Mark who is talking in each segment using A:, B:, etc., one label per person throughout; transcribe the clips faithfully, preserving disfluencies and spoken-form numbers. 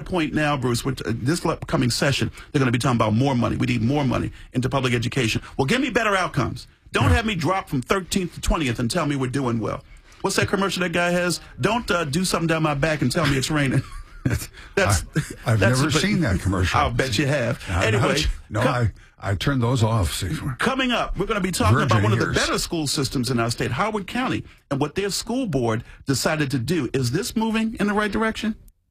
A: point now, Bruce, with this upcoming session, they're going to be talking about more money. We need more money into public education. Well, give me better outcomes. Don't have me drop from thirteenth to twentieth and tell me we're doing well. What's that commercial that guy has? Don't uh, do something down my back and tell me it's raining. that's
B: I, I've
A: that's
B: never
A: a,
B: seen that commercial.
A: I'll bet you have.
B: No,
A: anyway,
B: no, I, I turned those off.
A: Coming up, we're going to be talking
B: Virgin
A: about one
B: ears.
A: of the better school systems in our state, Howard County, and what their school board decided to do. Is this moving in the right direction?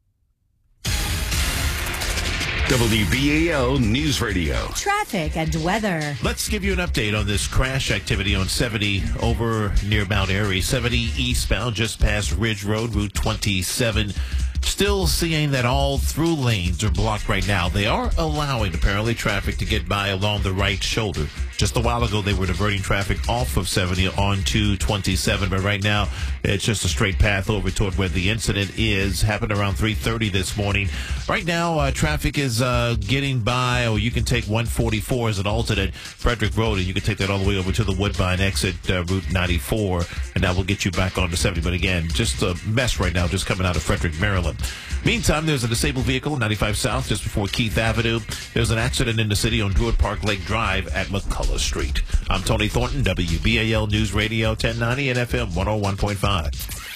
C: W B A L News Radio.
D: Traffic and weather.
E: Let's give you an update on this crash activity on seventy over near Mount Airy. seventy eastbound just past Ridge Road, Route twenty-seven. Still seeing that all through lanes are blocked right now. They are allowing, apparently, traffic to get by along the right shoulder. Just a while ago, they were diverting traffic off of seventy onto twenty-seven, but right now, it's just a straight path over toward where the incident is. Happened around three thirty this morning. Right now, uh, traffic is uh, getting by, or you can take one forty-four as an alternate, Frederick Road, and you can take that all the way over to the Woodbine exit, uh, Route ninety-four, and that will get you back onto seventy. But again, just a mess right now, just coming out of Frederick, Maryland. Meantime, there's a disabled vehicle, ninety-five South, just before Keith Avenue. There's an accident in the city on Druid Park Lake Drive at McCullough Street. I'm Tony Thornton, W B A L News Radio ten ninety and F M one oh one point five.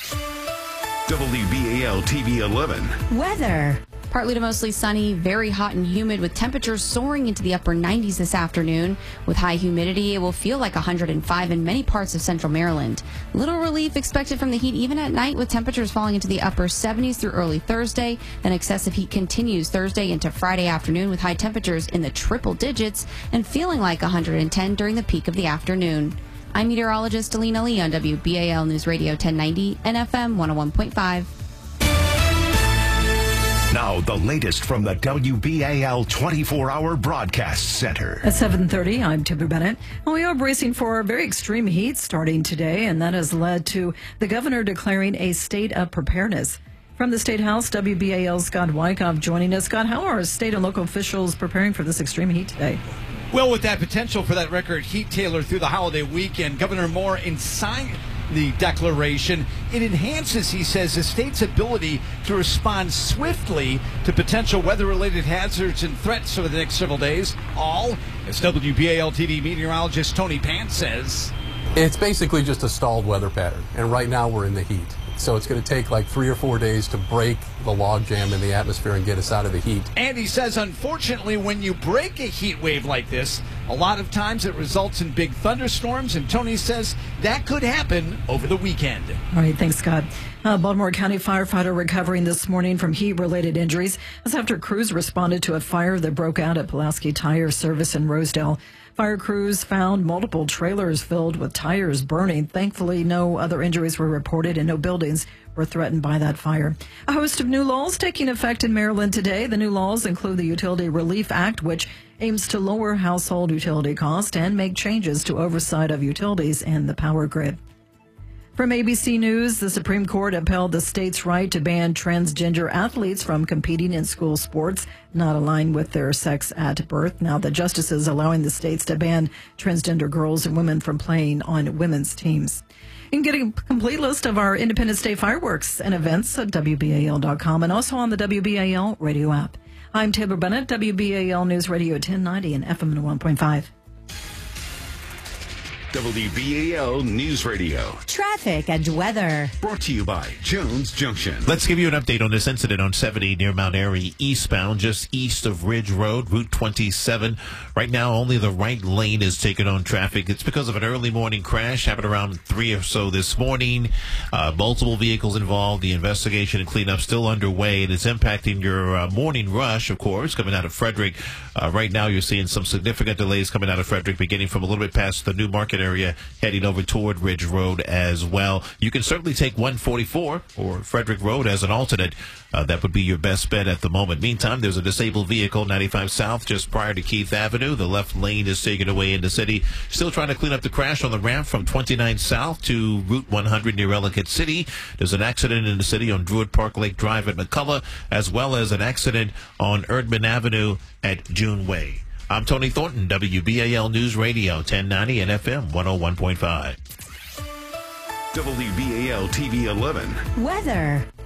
C: W B A L T V eleven.
D: Weather. Partly to mostly sunny, very hot and humid with temperatures soaring into the upper nineties this afternoon. With high humidity, it will feel like one hundred five in many parts of central Maryland. Little relief expected from the heat even at night with temperatures falling into the upper seventies through early Thursday. Then excessive heat continues Thursday into Friday afternoon with high temperatures in the triple digits and feeling like one hundred ten during the peak of the afternoon. I'm meteorologist Alina Lee on W B A L News Radio ten ninety and F M one oh one point five.
C: Now, the latest from the W B A L twenty-four hour Broadcast Center.
F: At seven thirty, I'm Tipper Bennett. Well, we are bracing for very extreme heat starting today, and that has led to the governor declaring a state of preparedness. From the State House, W B A L's Scott Wyckoff joining us. Scott, how are state and local officials preparing for this extreme heat today?
G: Well, with that potential for that record heat, Taylor, through the holiday weekend, Governor Moore in sign the declaration. It enhances, he says, the state's ability to respond swiftly to potential weather-related hazards and threats over the next several days. All, as W B A L T V meteorologist Tony Pant says,
H: it's basically just a stalled weather pattern, and right now we're in the heat. So it's going to take like three or four days to break the logjam in the atmosphere and get us out of the heat.
G: And he says, unfortunately, when you break a heat wave like this, a lot of times it results in big thunderstorms, and Tony says that could happen over the weekend.
F: All right, thanks, Scott. Uh, Baltimore County firefighter recovering this morning from heat-related injuries. That's after crews responded to a fire that broke out at Pulaski Tire Service in Rosedale. Fire crews found multiple trailers filled with tires burning. Thankfully, no other injuries were reported and no buildings were threatened by that fire. A host of new laws taking effect in Maryland today. The new laws include the Utility Relief Act, which aims to lower household utility costs and make changes to oversight of utilities and the power grid. From A B C News, the Supreme Court upheld the state's right to ban transgender athletes from competing in school sports not aligned with their sex at birth. Now the justices allowing the states to ban transgender girls and women from playing on women's teams. You can get a complete list of our Independence Day fireworks and events at W B A L dot com and also on the W B A L radio app. I'm Taylor Bennett, W B A L News Radio ten ninety and F M one point five.
C: W B A L News Radio.
D: Traffic and weather.
C: Brought to you by Jones Junction.
E: Let's give you an update on this incident on seventy near Mount Airy eastbound, just east of Ridge Road, Route twenty-seven. Right now, only the right lane is taken on traffic. It's because of an early morning crash. Happened around three or so this morning. Uh, multiple vehicles involved. The investigation and cleanup still underway, and it's impacting your uh, morning rush, of course, coming out of Frederick. Uh, right now, you're seeing some significant delays coming out of Frederick, beginning from a little bit past the New Market area, heading over toward Ridge Road as well. You can certainly take one forty-four or Frederick Road as an alternate. Uh, that would be your best bet at the moment. Meantime, there's a disabled vehicle, ninety-five South, just prior to Keith Avenue. The left lane is taken away in the city. Still trying to clean up the crash on the ramp from twenty-nine South to Route one hundred near Ellicott City. There's an accident in the city on Druid Park Lake Drive at McCullough, as well as an accident on Erdman Avenue at June Way. I'm Tony Thornton, W B A L News Radio ten ninety and F M one oh one point five.
C: W B A L T V eleven.
D: Weather.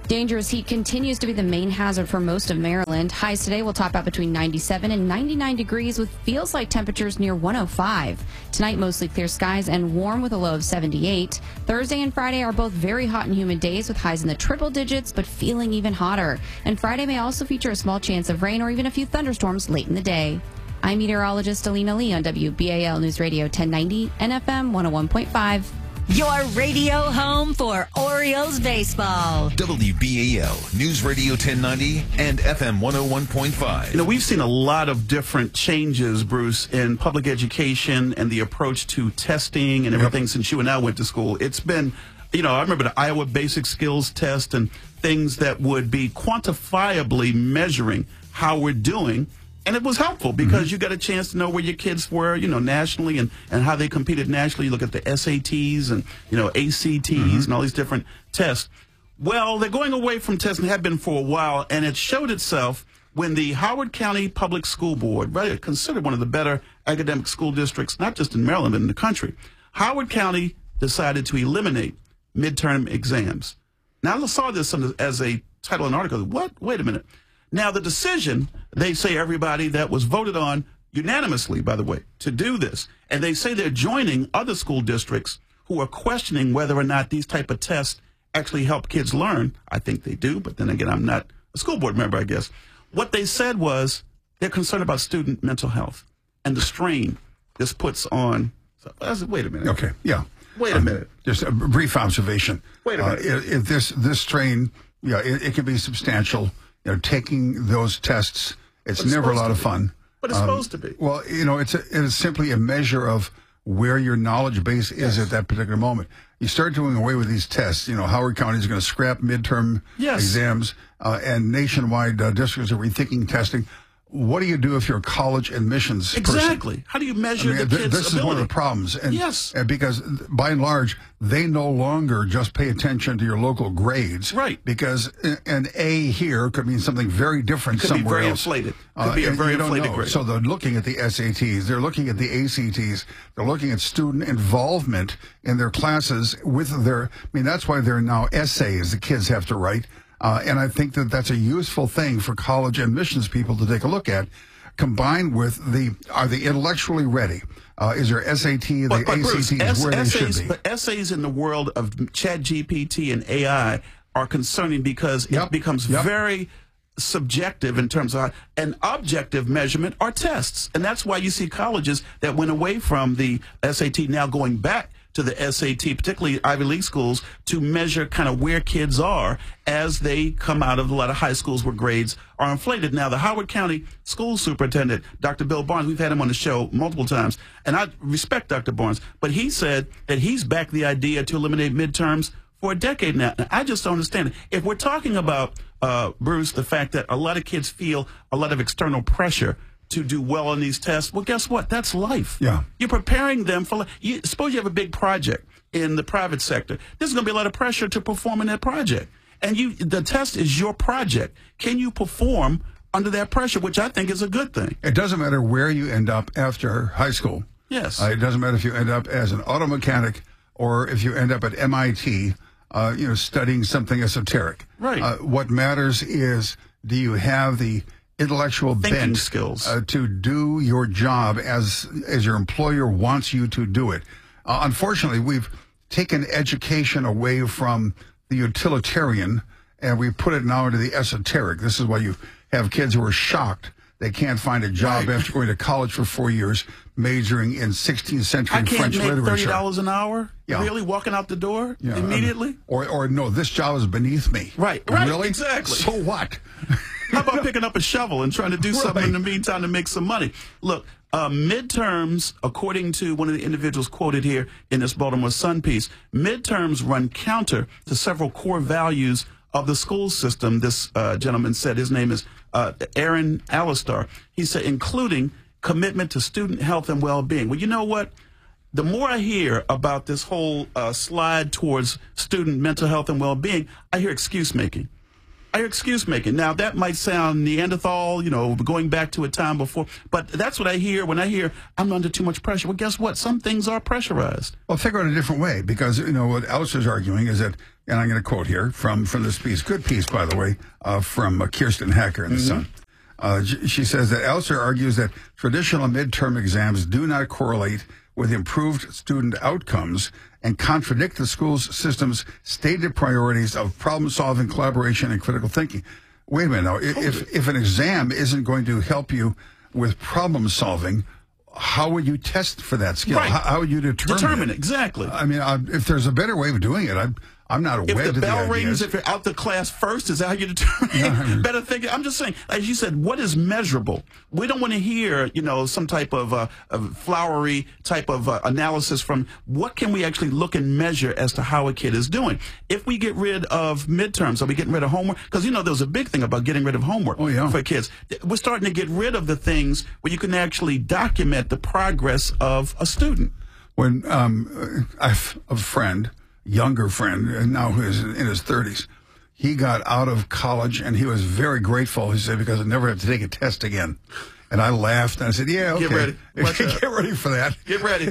D: Dangerous heat continues to be the main hazard for most of Maryland. Highs today will top out between ninety-seven and ninety-nine degrees with feels like temperatures near one oh five. Tonight, mostly clear skies and warm with a low of seventy-eight. Thursday and Friday are both very hot and humid days with highs in the triple digits, but feeling even hotter. And Friday may also feature a small chance of rain or even a few thunderstorms late in the day. I'm meteorologist Alina Lee on W B A L News Radio ten ninety and F M one oh one point five.
I: Your radio home for Orioles baseball.
J: W B A L News Radio ten ninety and F M one oh one point five.
A: You know, we've seen a lot of different changes, Bruce, in public education and the approach to testing and everything yep. since you and I went to school. It's been, you know, I remember the Iowa Basic Skills Test and things that would be quantifiably measuring how we're doing. And it was helpful because mm-hmm. you got a chance to know where your kids were, you know, nationally and, and how they competed nationally. You look at the S A Ts and, you know, A C Ts mm-hmm. and all these different tests. Well, they're going away from testing, have been for a while, and it showed itself when the Howard County Public School Board, right, considered one of the better academic school districts, not just in Maryland, but in the country. Howard County decided to eliminate midterm exams. Now, I saw this as a title of an article. What? Wait a minute. Now, the decision, they say everybody that was voted on unanimously, by the way, to do this. And they say they're joining other school districts who are questioning whether or not these type of tests actually help kids learn. I think they do, but then again, I'm not a school board member, I guess. What they said was they're concerned about student mental health and the strain this puts on. So I said, wait a minute.
B: Okay, yeah.
A: Wait a
B: um,
A: minute.
B: Just a brief observation.
A: Wait a minute.
B: Uh, if, if this, this strain, yeah, it, it can be substantial. You know, taking those tests, it's, it's never a lot of fun.
A: But it's um, supposed to be.
B: Well, you know, it's a, it is simply a measure of where your knowledge base is yes. at that particular moment. You start doing away with these tests. You know, Howard County is going to scrap midterm
A: yes.
B: exams, uh, and nationwide uh, districts are rethinking testing. What do you do if you're a college admissions person?
A: Exactly. How do you measure
B: I mean,
A: the
B: th-
A: kids'
B: This
A: ability?
B: is one of the problems. And,
A: yes.
B: And because, by and large, they no longer just pay attention to your local grades.
A: Right.
B: Because an A here could mean something very different
A: could
B: somewhere
A: be very
B: else.
A: Inflated. Could
B: uh,
A: be a very
B: you don't
A: inflated
B: know.
A: grade.
B: So they're looking at the S A Ts. They're looking at the A C Ts. They're looking at student involvement in their classes with their, I mean, that's why there are now essays the kids have to write. Uh, and I think that that's a useful thing for college admissions people to take a look at. Combined with the, are they intellectually ready? Uh, is there S A T, the
A: but, but
B: A C Ts
A: Bruce, S-
B: where they
A: essays,
B: should be?
A: But essays in the world of Chat G P T and A I are concerning because
B: yep.
A: it becomes
B: yep.
A: very subjective in terms of an objective measurement are tests. And that's why you see colleges that went away from the S A T now going back to the S A T, particularly Ivy League schools, to measure kind of where kids are as they come out of a lot of high schools where grades are inflated. Now, the Howard County School Superintendent, Doctor Bill Barnes, we've had him on the show multiple times, and I respect Doctor Barnes, but he said that he's backed the idea to eliminate midterms for a decade now. And I just don't understand it. If we're talking about, uh, Bruce, the fact that a lot of kids feel a lot of external pressure to do well on these tests, well, guess what? That's life.
B: Yeah.
A: You're preparing them for, you, suppose you have a big project in the private sector. There's going to be a lot of pressure to perform in that project. And you, the test is your project. Can you perform under that pressure, which I think is a good thing?
B: It doesn't matter where you end up after high school.
A: Yes.
B: Uh, it doesn't matter if you end up as an auto mechanic or if you end up at M I T, uh, you know, studying something esoteric.
A: Right.
B: Uh, what matters is, do you have the intellectual
A: Thinking
B: bent
A: skills
B: uh, to do your job as as your employer wants you to do it? Uh, unfortunately, we've taken education away from the utilitarian and we put it now into the esoteric. This is why you have kids who are shocked they can't find a job
A: right.
B: after going to college for four years, majoring in sixteenth century
A: I can't
B: French
A: make
B: literature.
A: thirty dollars an hour?
B: Yeah.
A: Really? Walking out the door
B: yeah,
A: immediately?
B: Um, or, or no, this job is beneath me.
A: Right, right,
B: really?
A: exactly.
B: So what?
A: How about picking up a shovel and trying to do something
B: right.
A: in the meantime to make some money? Look, uh, midterms, according to one of the individuals quoted here in this Baltimore Sun piece, midterms run counter to several core values of the school system. This uh, gentleman said, his name is uh, Aaron Alistar. He said, including commitment to student health and well-being. Well, you know what? The more I hear about this whole uh, slide towards student mental health and well-being, I hear excuse-making. I hear excuse-making. Now, that might sound Neanderthal, you know, going back to a time before, but that's what I hear when I hear I'm under too much pressure. Well, guess what? Some things are pressurized.
B: Well, figure out a different way, because, you know, what Alistair's arguing is that and I'm going to quote here from, from this piece, good piece, by the way, uh, from uh, Kirsten Hacker in The Sun. Uh, she says that Elser argues that traditional midterm exams do not correlate with improved student outcomes and contradict the school system's stated priorities of problem-solving, collaboration, and critical thinking. Wait a minute now. If, if an exam isn't going to help you with problem-solving, how would you test for that skill?
A: Right.
B: How, how would you determine,
A: Determine
B: it?
A: it, exactly.
B: I mean, I, if there's a better way of doing it, I'm, I'm not aware
A: If
B: of
A: the
B: the
A: bell
B: ideas.
A: rings, if you're out the class first, is that how you determine
B: Yeah, I mean-
A: better thinking? I'm just saying, as you said, what is measurable? We don't want to hear, you know, some type of, uh, of flowery type of uh, analysis from what can we actually look and measure as to how a kid is doing. If we get rid of midterms, are we getting rid of homework? Because, you know, there's a big thing about getting rid of homework
B: Oh, yeah.
A: for kids. We're starting to get rid of the things where you can actually document the progress of a student.
B: When um, I have a friend, younger friend, and now who is in his thirties, he got out of college and he was very grateful, he said, because I never had to take a test again. And I laughed and I said, yeah, okay.
A: Get ready. Watch out.
B: Get ready for that.
A: Get ready.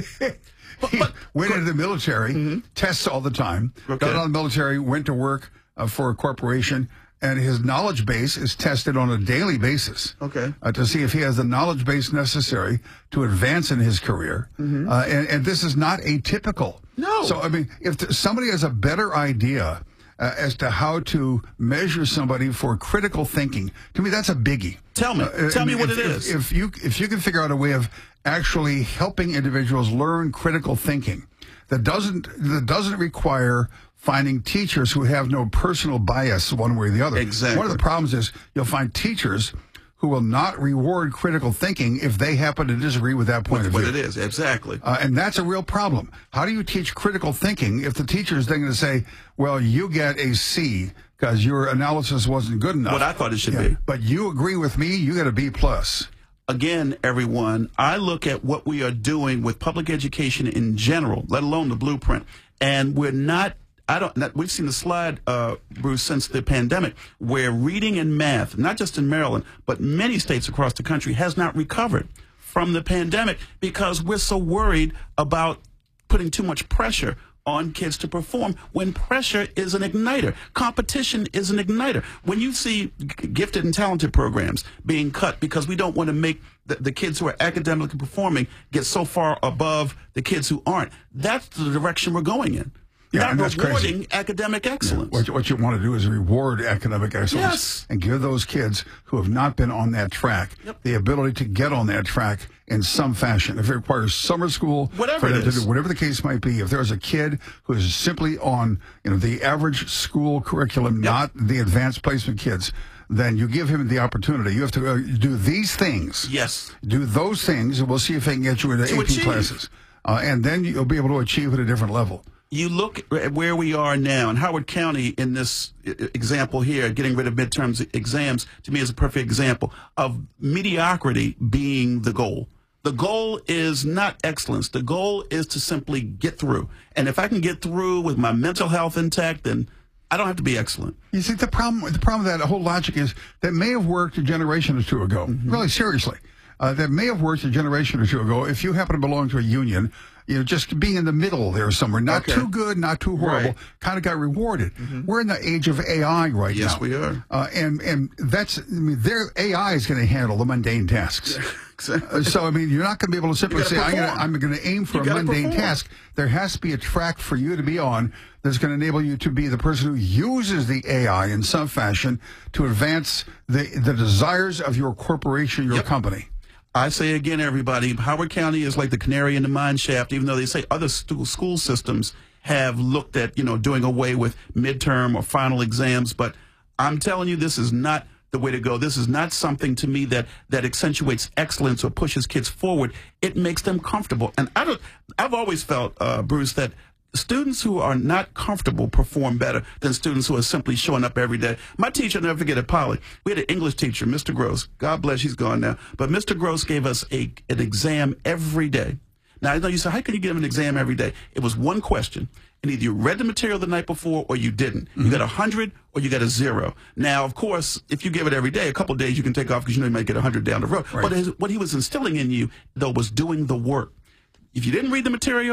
B: He went into the military, tests all the time,
A: Okay.
B: got out of the military, went to work uh, for a corporation, and his knowledge base is tested on a daily basis.
A: Okay.
B: Uh, to see if he has the knowledge base necessary to advance in his career.
A: Mm-hmm.
B: Uh, and, and this is not atypical.
A: No.
B: So, I mean, if th- somebody has a better idea uh, as to how to measure somebody for critical thinking, to me, that's a biggie.
A: Tell me.
B: Uh,
A: Tell
B: I
A: me
B: mean,
A: what
B: if,
A: it
B: if-
A: is.
B: If you, if you can figure out a way of actually helping individuals learn critical thinking that doesn't, that doesn't require finding teachers who have no personal bias one way or the other.
A: Exactly.
B: One of the problems is you'll find teachers who will not reward critical thinking if they happen to disagree with that point of
A: What
B: view.
A: it is, exactly.
B: Uh, and that's a real problem. How do you teach critical thinking if the teacher is then going to say, well, you get a C because your analysis wasn't good enough?
A: What I thought it should
B: Yeah,
A: be.
B: But you agree with me, you get a B plus.
A: Again, everyone, I look at what we are doing with public education in general, let alone the blueprint, and we're not I don't. Not, we've seen the slide, uh, Bruce, since the pandemic, where reading and math, not just in Maryland, but many states across the country, has not recovered from the pandemic because we're so worried about putting too much pressure on kids to perform when pressure is an igniter. Competition is an igniter. When you see g- gifted and talented programs being cut because we don't want to make the, the kids who are academically performing get so far above the kids who aren't, that's the direction we're going in.
B: Yeah, and
A: Not
B: that's
A: rewarding
B: crazy.
A: academic excellence.
B: What, what you want to do is reward academic excellence
A: Yes.
B: and give those kids who have not been on that track
A: Yep.
B: the ability to get on that track in some fashion. If it requires summer school,
A: Whatever
B: for them
A: it
B: to
A: is.
B: do- whatever the case might be, if there's a kid who is simply on you know the average school curriculum, not the advanced placement kids, then you give him the opportunity. You have to uh, do these things.
A: Yes.
B: Do those things, and we'll see if they can get you into
A: To
B: A P
A: achieve.
B: classes. Uh, and then you'll be able to achieve at a different level.
A: You look at where we are now, and Howard County in this e- example here, getting rid of midterms exams, to me is a perfect example of mediocrity being the goal. The goal is not excellence. The goal is to simply get through. And if I can get through with my mental health intact, then I don't have to be excellent.
B: You see, the problem, the problem with that whole logic is that may have worked a generation or two ago.
A: Mm-hmm.
B: Really, seriously. Uh, that may have worked a generation or two ago if you happen to belong to a union, you know, just being in the middle there somewhere, not
A: Okay.
B: too good, not too horrible,
A: Right.
B: kind of got rewarded. We're in the age of A I right
A: Yes,
B: now.
A: we are.
B: Uh, and, and that's, I mean, their A I is going to handle the mundane tasks. Uh, so, I mean, you're not going to be able to simply
A: gotta
B: say, I'm going, to,
A: perform.
B: I'm going to aim for
A: You
B: a
A: gotta
B: mundane
A: perform.
B: task. There has to be a track for you to be on that's going to enable you to be the person who uses the A I in some fashion to advance the, the desires of your corporation, your
A: Yep.
B: company.
A: I say again, everybody, Howard County is like the canary in the mine shaft, even though they say other stu- school systems have looked at, you know, doing away with midterm or final exams. But I'm telling you, this is not the way to go. This is not something to me that, that accentuates excellence or pushes kids forward. It makes them comfortable. And I don't, I've always felt, uh, Bruce, that students who are not comfortable perform better than students who are simply showing up every day. My teacher, I'll never forget at Poly, we had an English teacher, Mister Gross. God bless, he's gone now. But Mister Gross gave us a, an exam every day. Now, I know you say, how can you give him an exam every day? It was one question. And either you read the material the night before or you didn't. You got a hundred or you got a zero. Now, of course, if you give it every day, a couple of days you can take off because you know you might get a hundred down the road.
B: Right.
A: But his, what he was instilling in you, though, was doing the work. If you didn't read the material,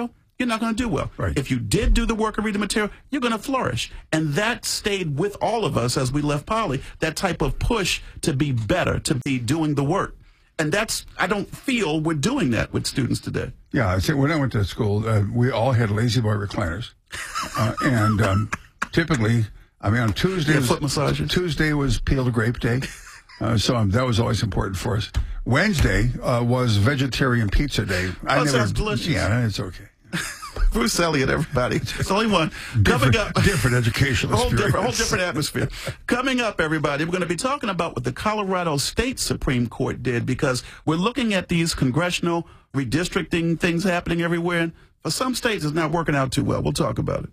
A: you're not going to do well.
B: Right.
A: If you did do the work and read the material, you're going to flourish. And that stayed with all of us as we left Poly, that type of push to be better, to be doing the work. And that's, I don't feel we're doing that with students today.
B: Yeah, I say when I went to school, uh, we all had Lazy Boy recliners. Uh, and um, typically, I mean, on Tuesday,
A: Yeah,
B: was,
A: foot massages.
B: Tuesday was peeled grape day. Uh, so um, that was always important for us. Wednesday uh, was vegetarian pizza day. I
A: Oh,
B: never,
A: sounds delicious.
B: Yeah, it's okay.
A: Bruce Elliott, everybody. It's the only one.
B: Different,
A: Coming up.
B: different educational
A: A whole
B: experience.
A: different, whole different atmosphere. Coming up, everybody, we're going to be talking about what the Colorado State Supreme Court did, because we're looking at these congressional redistricting things happening everywhere. And for some states, it's not working out too well. We'll talk about it.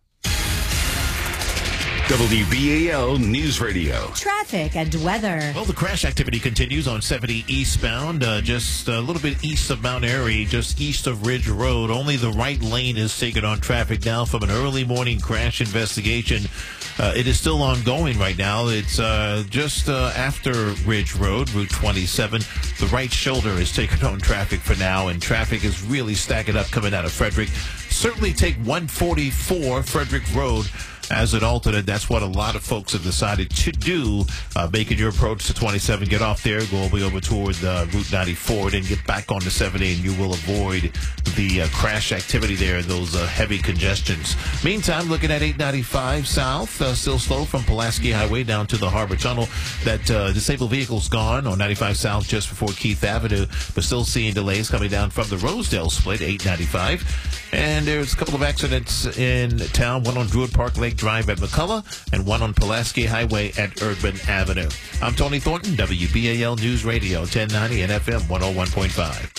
J: W B A L News Radio.
I: Traffic and weather.
E: Well, the crash activity continues on seventy eastbound, uh, just a little bit east of Mount Airy, just east of Ridge Road. Only the right lane is taken on traffic now from an early morning crash investigation. Uh, it is still ongoing right now. It's uh, just uh, after Ridge Road, Route twenty-seven. The right shoulder is taken on traffic for now, and traffic is really stacking up coming out of Frederick. Certainly take one forty-four Frederick Road as an alternate. That's what a lot of folks have decided to do, uh, making your approach to twenty-seven. Get off there, go all the way over toward uh, Route ninety-four, then get back onto seventy, and you will avoid the uh, crash activity there and those uh, heavy congestions. Meantime, looking at eight ninety-five south, uh, still slow from Pulaski Highway down to the Harbor Tunnel. That uh, disabled vehicle's gone on ninety-five south just before Keith Avenue, but still seeing delays coming down from the Rosedale split, eight ninety-five. And there's a couple of accidents in town, one on Druid Park Lake Drive at McCullough, and one on Pulaski Highway at Urban Avenue. I'm Tony Thornton, W B A L News Radio, ten ninety and F M one oh one point five.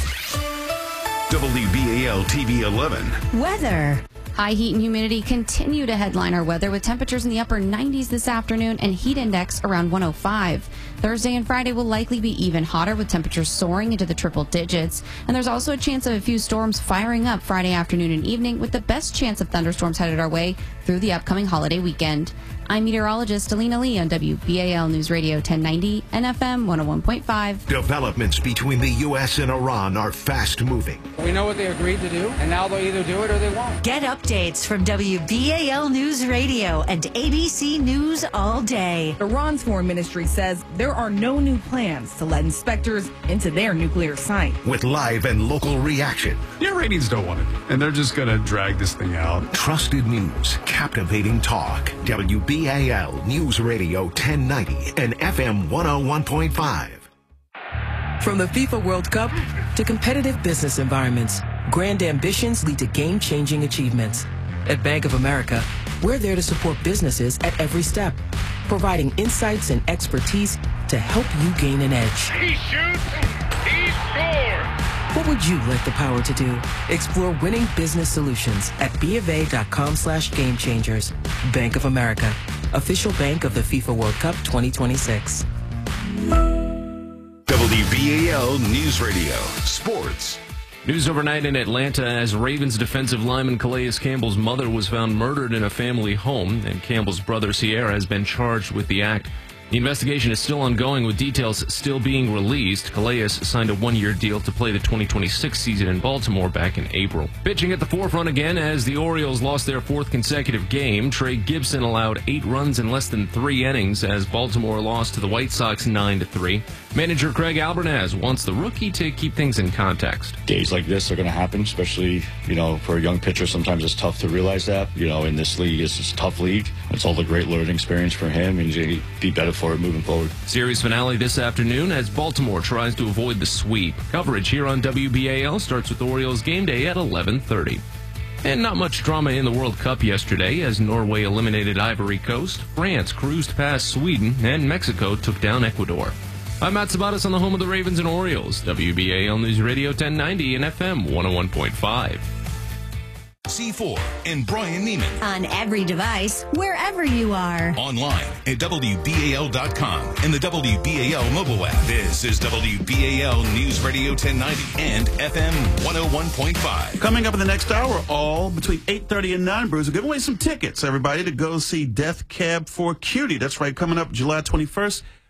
J: W B A L T V eleven.
I: Weather.
D: High heat and humidity continue to headline our weather with temperatures in the upper nineties this afternoon and heat index around one oh five. Thursday and Friday will likely be even hotter with temperatures soaring into the triple digits. And there's also a chance of a few storms firing up Friday afternoon and evening, with the best chance of thunderstorms headed our way through the upcoming holiday weekend. I'm meteorologist Alina Lee on W B A L News Radio ten ninety and F M one oh one point five.
C: Developments between the U S and Iran are fast moving.
K: We know what they agreed to do, and now they'll either do it or they won't.
I: Get updates from W B A L News Radio and A B C News all day.
L: Iran's foreign ministry says there are no new plans to let inspectors into their nuclear site.
C: With live and local reaction.
M: The Iranians don't want it, and they're just going to drag this thing out.
C: Trusted news, captivating talk. W B A L News Radio ten ninety and F M one oh one point five.
N: From the FIFA World Cup to competitive business environments, grand ambitions lead to game-changing achievements. At Bank of America, we're there to support businesses at every step, providing insights and expertise to help you gain an edge.
O: He shoots, he scores!
N: What would you like the power to do? Explore winning business solutions at BofA.com slash game changers. Bank of America, official bank of the FIFA World Cup twenty twenty-six.
J: W B A L News Radio. Sports.
P: News overnight in Atlanta as Ravens defensive lineman Calais Campbell's mother was found murdered in a family home, and Campbell's brother Sierra has been charged with the act. The investigation is still ongoing, with details still being released. Calais signed a one-year deal to play the twenty twenty-six season in Baltimore back in April. Pitching at the forefront again as the Orioles lost their fourth consecutive game. Trey Gibson allowed eight runs in less than three innings as Baltimore lost to the White Sox nine to three. Manager Craig Albernaz wants the rookie to keep things in context.
Q: Days like this are going to happen, especially, you know, for a young pitcher. Sometimes it's tough to realize that. You know, in this league, it's a tough league. It's all the great learning experience for him, and he's going to be better for it moving forward.
P: Series finale this afternoon as Baltimore tries to avoid the sweep. Coverage here on W B A L starts with Orioles game day at eleven thirty. And not much drama in the World Cup yesterday as Norway eliminated Ivory Coast, France cruised past Sweden, and Mexico took down Ecuador. I'm Matt Sabatas on the home of the Ravens and Orioles, W B A L News Radio ten ninety and F M one oh one point five.
J: C four and Brian Neiman.
I: On every device, wherever you are.
J: Online at W B A L dot com and the W B A L mobile app. This is W B A L News Radio ten ninety and F M one oh one point five.
A: Coming up in the next hour, all between eight thirty and nine, Bruce, we're giving away some tickets, everybody, to go see Death Cab for Cutie. That's right, coming up July twenty-first.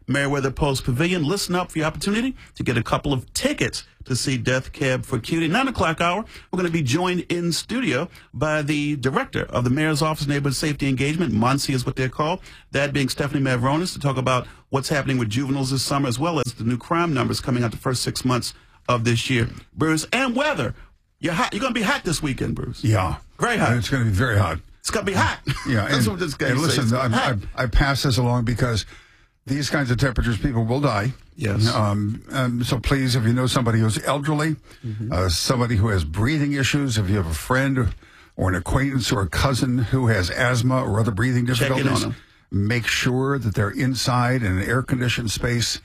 A: Meriwether Post Pavilion. Listen up for your opportunity to get a couple of tickets to see Death Cab for Cutie. nine o'clock hour, we're going to be joined in studio by the director of the Mayor's Office of Neighborhood Safety Engagement, MONSE is what they're called, that being Stephanie Mavronis, to talk about what's happening with juveniles this summer, as well as the new crime numbers coming out the first six months of this year. Bruce, and weather. You're hot. You're going to be hot this weekend, Bruce.
B: Yeah.
A: Very hot.
B: It's going to be very hot.
A: It's going to be hot.
B: Yeah.
A: That's
B: and,
A: what this guy
B: and
A: says.
B: listen, I, I, I pass this along because these kinds of temperatures, people will die.
A: Yes.
B: Um, and so please, if you know somebody who's elderly, mm-hmm. uh, somebody who has breathing issues, if you have a friend or an acquaintance or a cousin who has asthma or other breathing difficulties, make sure that they're inside in an air-conditioned space.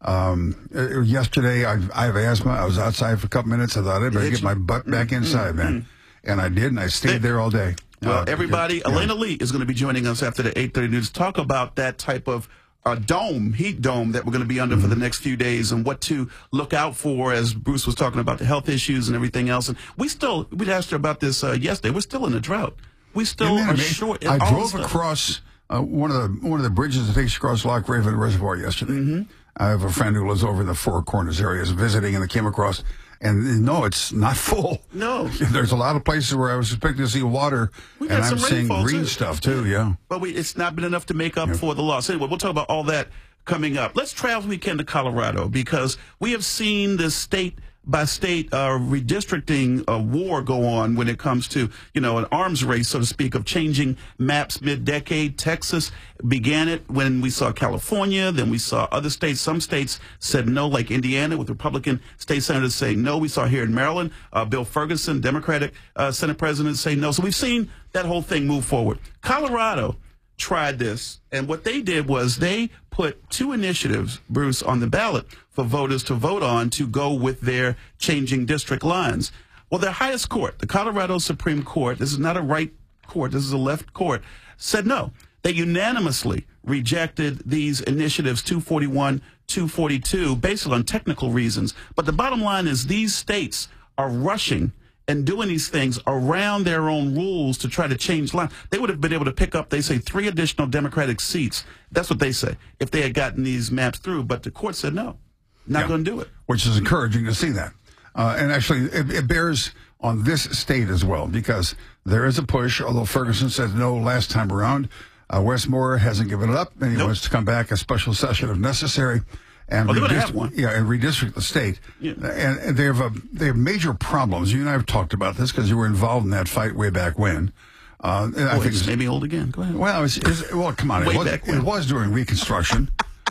B: Um, uh, yesterday, I, I have asthma. I was outside for a couple minutes. I thought I'd better get my butt back mm-hmm. inside, man. Mm-hmm. And I did, and I stayed there all day.
A: Well,
B: uh,
A: everybody,
B: yeah.
A: Elena Lee is going to be joining us after the eight thirty news to talk about that type of uh, dome, heat dome that we're going to be under mm-hmm. for the next few days and what to look out for, as Bruce was talking about the health issues and everything else. And we still, we asked her about this uh, yesterday. We're still in a drought. We still
B: yeah, man,
A: are
B: man,
A: short.
B: I drove across uh, one of the one of the bridges that takes across Loch Raven Reservoir yesterday. Mm-hmm. I have a friend who lives over in the Four Corners areas visiting, and I came across, and no, it's not full.
A: No.
B: There's a lot of places where I was expecting to see water,
A: We've
B: and
A: had
B: I'm
A: some
B: seeing
A: rainfall,
B: green
A: too.
B: stuff, too, yeah.
A: But we, it's not been enough to make up
B: yeah.
A: for the loss. Anyway, we'll talk about all that coming up. Let's travel weekend to Colorado, because we have seen this state by state uh, redistricting uh, war go on when it comes to, you know, an arms race, so to speak, of changing maps mid-decade. Texas began it when we saw California, then we saw other states. Some states said no, like Indiana, with Republican state senators saying no. We saw here in Maryland, uh, Bill Ferguson, Democratic uh, Senate president, say no. So we've seen that whole thing move forward. Colorado tried this, and what they did was they put two initiatives, Bruce, on the ballot for voters to vote on to go with their changing district lines. Well, their highest court, the Colorado Supreme Court, this is not a right court, this is a left court, said no. They unanimously rejected these initiatives, two forty-one, two forty-two, based on technical reasons. But the bottom line is these states are rushing and doing these things around their own rules to try to change lines. They would have been able to pick up, they say, three additional Democratic seats. That's what they say, if they had gotten these maps through. But the court said no, not
B: yeah.
A: going to do it.
B: Which is encouraging to see that. Uh, and actually, it, it bears on this state as well, because there is a push, although Ferguson said no last time around. Uh, Westmore hasn't given it up, and he nope. wants to come back a special session if necessary. And
A: well,
B: redist-
A: have one.
B: Yeah, and redistrict the state.
A: Yeah.
B: And, and they have a they have major problems. You and I have talked about this because you were involved in that fight way back when. Uh, and I
A: Boy,
B: think
A: it's maybe old again. Go ahead.
B: Well, it's, it's, well, come on.
A: Way
B: it, was,
A: back when.
B: it was during Reconstruction.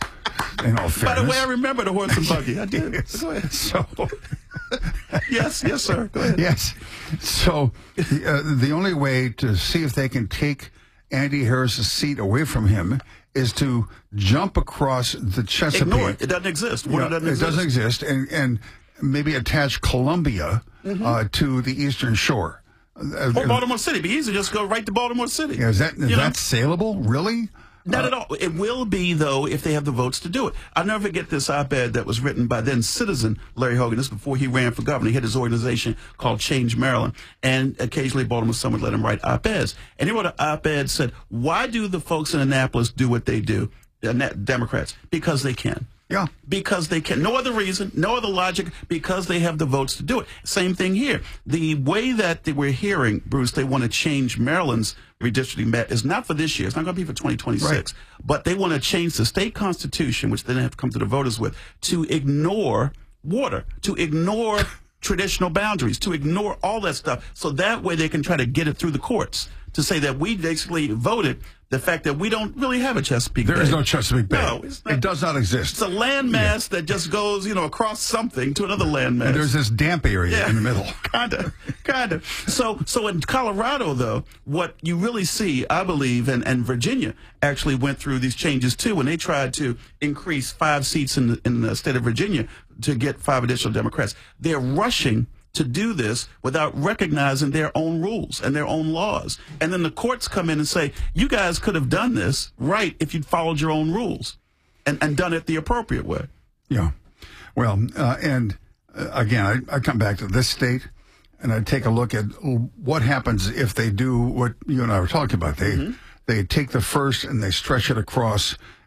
B: In all fairness.
A: By the way, I remember the horse and buggy. I did.
B: yes.
A: Go ahead.
B: So,
A: yes, yes, sir. Go ahead.
B: Yes. So, uh, the only way to see if they can take Andy Harris's seat away from him is to jump across the Chesapeake.
A: Ignore it. It doesn't exist.
B: You know,
A: doesn't
B: it
A: exist.
B: doesn't exist, and, and maybe attach Columbia mm-hmm. uh, to the eastern shore. Uh,
A: or Baltimore City. It'd be easy to just go right to Baltimore City.
B: Yeah, is that is that saleable? Really?
A: Not
B: uh,
A: at all. It will be, though, if they have the votes to do it. I'll never forget this op-ed that was written by then citizen Larry Hogan. This is before he ran for governor. He had his organization called Change Maryland, and occasionally Baltimore Sun would let him write op-eds. And he wrote an op-ed that said, why do the folks in Annapolis do what they do, the Democrats? Because they can.
B: Yeah.
A: Because they can. No other reason, no other logic, because they have the votes to do it. Same thing here. The way that they we're hearing, Bruce, they want to change Maryland's redistricting map is not for this year. It's not going to be for twenty twenty-six. Right. But they want to change the state constitution, which they then have to come to the voters with, to ignore water, to ignore traditional boundaries, to ignore all that stuff. So that way they can try to get it through the courts to say that we basically voted the fact that we don't really have a Chesapeake
B: Bay. There is no Chesapeake Bay.
A: No, it's not,
B: it does not exist.
A: It's a landmass yeah. that just goes, you know, across something to another landmass.
B: And there's this damp area
A: yeah.
B: in the middle.
A: kind of, kind of. So, so in Colorado, though, what you really see, I believe, and, and Virginia actually went through these changes too when they tried to increase five seats in the, in the state of Virginia to get five additional Democrats. They're rushing to do this without recognizing their own rules and their own laws. And then the courts come in and say, you guys could have done this right if you'd followed your own rules and, and done it the appropriate way.
B: Yeah. Well, uh, and uh, again, I, I come back to this state and I take a look at what happens if they do what you and I were talking about. They, mm-hmm. they take the first and they stretch it across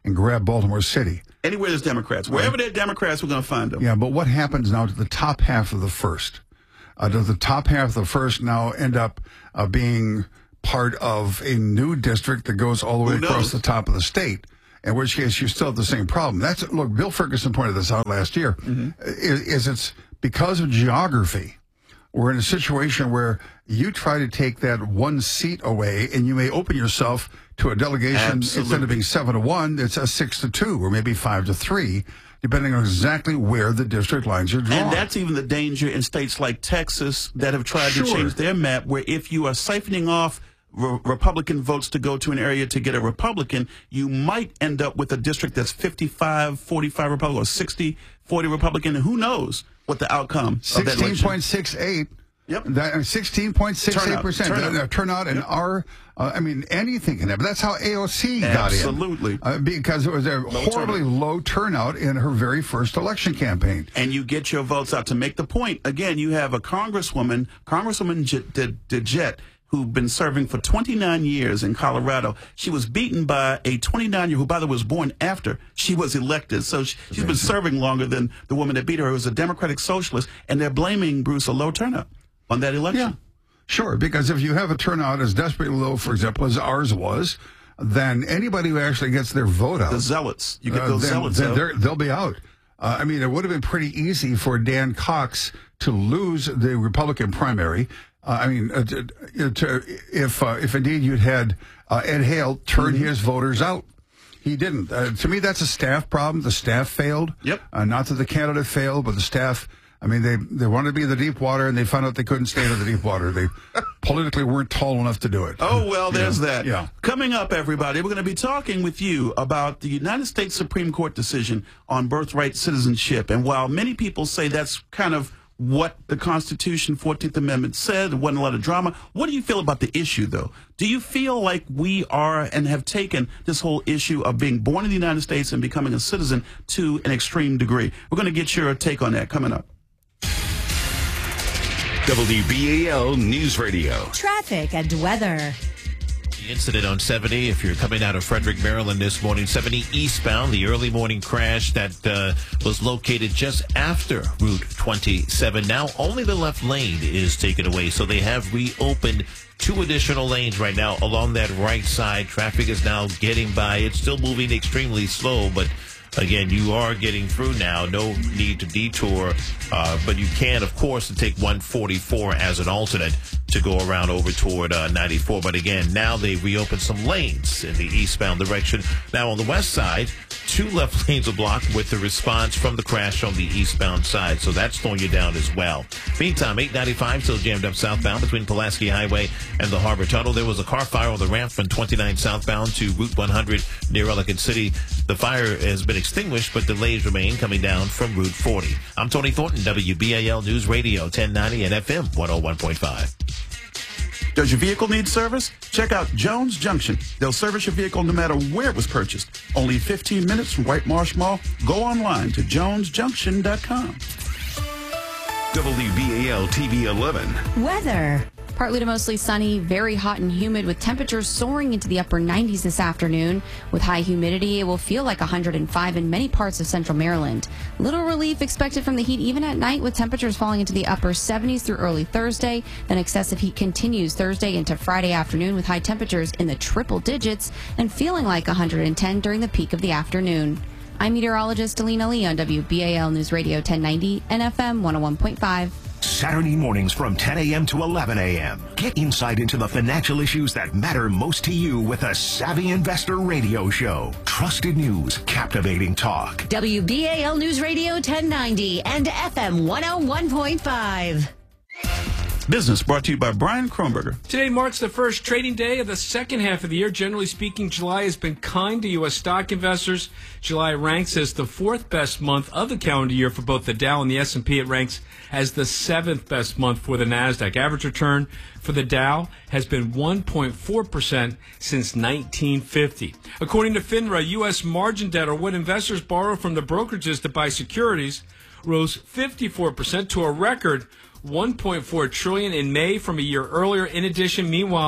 B: and grab Baltimore City.
A: Anywhere there's Democrats. Wherever there are Democrats, we're going to find them.
B: Yeah, but what happens now to the top half of the first? Uh, does the top half of the first now end up uh, being part of a new district that goes all the way
A: Who
B: across
A: knows?
B: the top of the state? In which case, you still have the same problem. That's look. Bill Ferguson pointed this out last year.
A: Mm-hmm.
B: Is, is it's because of geography. We're in a situation where you try to take that one seat away, and you may open yourself to a delegation.
A: Absolutely.
B: Instead of being seven to one, it's a six to two, or maybe five to three, depending on exactly where the district lines are drawn.
A: And that's even the danger in states like Texas that have tried
B: Sure.
A: to change their map, where if you are siphoning off re- Republican votes to go to an area to get a Republican, you might end up with a district that's fifty-five forty-five Republican or sixty forty Republican. And who knows what the outcome of that
B: sixteen
A: election.
B: point six eight.
A: Yep.
B: That sixteen point six eight percent
A: Turnout.
B: turnout, turnout in
A: Yep.
B: our. Uh, I mean, anything can happen. That's how A O C got in.
A: Absolutely.
B: Uh, because it was a
A: Low
B: horribly
A: turnout.
B: low turnout in her very first election campaign.
A: And you get your votes out. To make the point, again, you have a congresswoman, Congresswoman J- D- DeJette, who've been serving for twenty-nine years in Colorado. She was beaten by a twenty-nine-year who, by the way, was born after she was elected. So she, she's been serving longer than the woman that beat her, who was a Democratic socialist. And they're blaming, Bruce, a low turnout on that election.
B: Yeah, sure. Because if you have a turnout as desperately low, for example, as ours was, then anybody who actually gets their vote out,
A: The zealots. You get
B: uh,
A: those
B: then,
A: zealots
B: then
A: out.
B: they're- they'll be out. Uh, I mean, it would have been pretty easy for Dan Cox to lose the Republican primary. Uh, I mean, uh, to, to, if uh, if indeed you'd had uh, Ed Hale turn
A: Mm-hmm.
B: his voters out. He didn't. Uh, to me, that's a staff problem. The staff failed.
A: Yep.
B: Uh, not that the candidate failed, but the staff. I mean, they they wanted to be in the deep water, and they found out they couldn't stay in the deep water. They politically weren't tall enough to do it.
A: Oh, well, there's
B: Yeah.
A: that.
B: Yeah.
A: Coming up, everybody, we're going to be talking with you about the United States Supreme Court decision on birthright citizenship. And while many people say that's kind of what the Constitution, fourteenth Amendment said, there wasn't a lot of drama, what do you feel about the issue, though? Do you feel like we are and have taken this whole issue of being born in the United States and becoming a citizen to an extreme degree? We're going to get your take on that coming up.
J: W B A L News Radio.
I: Traffic and weather.
E: The incident on seventy, if you're coming out of Frederick, Maryland this morning, seventy eastbound, the early morning crash that uh, was located just after Route twenty-seven. Now only the left lane is taken away, so they have reopened two additional lanes right now along that right side. Traffic is now getting by. It's still moving extremely slow, but again, you are getting through now. No need to detour, uh, but you can, of course, take one forty-four as an alternate to go around over toward uh, ninety-four. But again, now they've reopened some lanes in the eastbound direction. Now on the west side, two left lanes are blocked with the response from the crash on the eastbound side. So that's slowing you down as well. Meantime, eight ninety-five still jammed up southbound between Pulaski Highway and the Harbor Tunnel. There was a car fire on the ramp from twenty-nine southbound to Route one hundred near Ellicott City. The fire has been extinguished, but delays remain coming down from Route forty. I'm Tony Thornton, W B A L News Radio ten ninety and F M one oh one point five.
A: Does your vehicle need service? Check out Jones Junction. They'll service your vehicle no matter where it was purchased. Only fifteen minutes from White Marsh Mall. Go online to jones junction dot com.
J: W B A L T V eleven.
I: Weather.
D: Partly to mostly sunny, very hot and humid with temperatures soaring into the upper nineties this afternoon. With high humidity, it will feel like one hundred five in many parts of central Maryland. Little relief expected from the heat even at night, with temperatures falling into the upper seventies through early Thursday. Then excessive heat continues Thursday into Friday afternoon with high temperatures in the triple digits and feeling like one hundred ten during the peak of the afternoon. I'm meteorologist Alina Lee on W B A L News Radio ten ninety and F M one oh one point five.
C: Saturday mornings from ten a.m. to eleven a.m. Get insight into the financial issues that matter most to you with a Savvy Investor Radio Show. Trusted news, captivating talk.
I: W B A L News Radio ten ninety and F M one oh one point five.
A: Business brought to you by Brian Kronberger.
R: Today marks the first trading day of the second half of the year. Generally speaking, July has been kind to U S stock investors. July ranks as the fourth best month of the calendar year for both the Dow and the S and P. It ranks as the seventh best month for the NASDAQ. Average return for the Dow has been one point four percent since nineteen fifty. According to FINRA, U S margin debt, or what investors borrow from the brokerages to buy securities, rose fifty-four percent to a record one point four trillion dollars in May from a year earlier. In addition, meanwhile,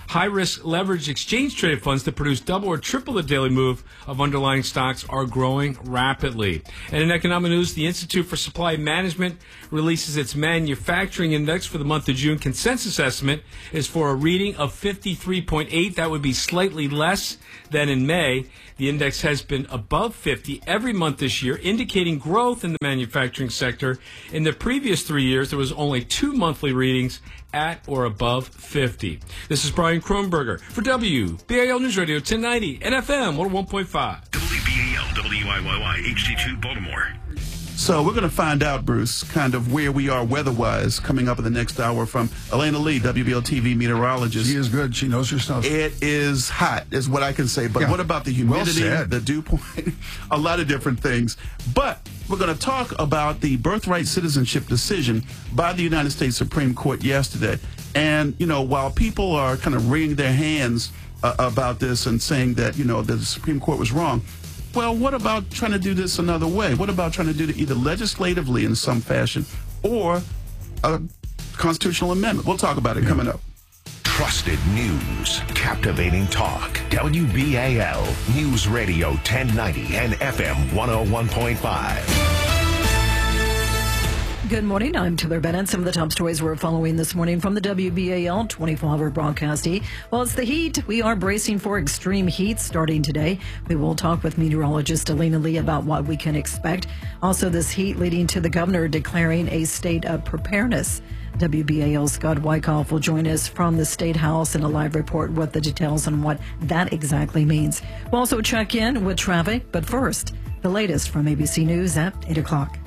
R: High-risk leveraged exchange-traded funds that produce double or triple the daily move of underlying stocks are growing rapidly. And in economic news, the Institute for Supply Management releases its manufacturing index for the month of June. Consensus estimate is for a reading of fifty-three point eight. That would be slightly less than in May. The index has been above fifty every month this year, indicating growth in the manufacturing sector. In the previous three years, there was only two monthly readings at or above fifty. This is Brian Kronberger for W B A L News Radio ten ninety and F M one oh one point five.
J: W B A L, W I Y Y, H D two, Baltimore.
A: So we're going to find out, Bruce, kind of where we are weather-wise coming up in the next hour from Elena Lee, W B L T V meteorologist.
B: She is good. She knows her stuff.
A: It is hot, is what I can say. But
B: Yeah.
A: what about the humidity,
B: Well said.
A: the dew point, a lot of different things. But we're going to talk about the birthright citizenship decision by the United States Supreme Court yesterday. And, you know, while people are kind of wringing their hands uh, about this and saying that, you know, that the Supreme Court was wrong, well, what about trying to do this another way? What about trying to do it either legislatively in some fashion or a constitutional amendment? We'll talk about it
B: Yeah.
A: coming up.
C: Trusted news, captivating talk. W B A L News Radio ten ninety and F M one oh one point five.
F: Good morning. I'm Taylor Bennett. Some of the top stories we're following this morning from the W B A L twenty-four hour broadcasting. Well, it's the heat. We are bracing for extreme heat starting today. We will talk with meteorologist Elena Lee about what we can expect. Also, this heat leading to the governor declaring a state of preparedness. W B A L's Scott Wyckoff will join us from the State House in a live report with the details on what that exactly means. We'll also check in with traffic, but first, the latest from A B C News at eight o'clock.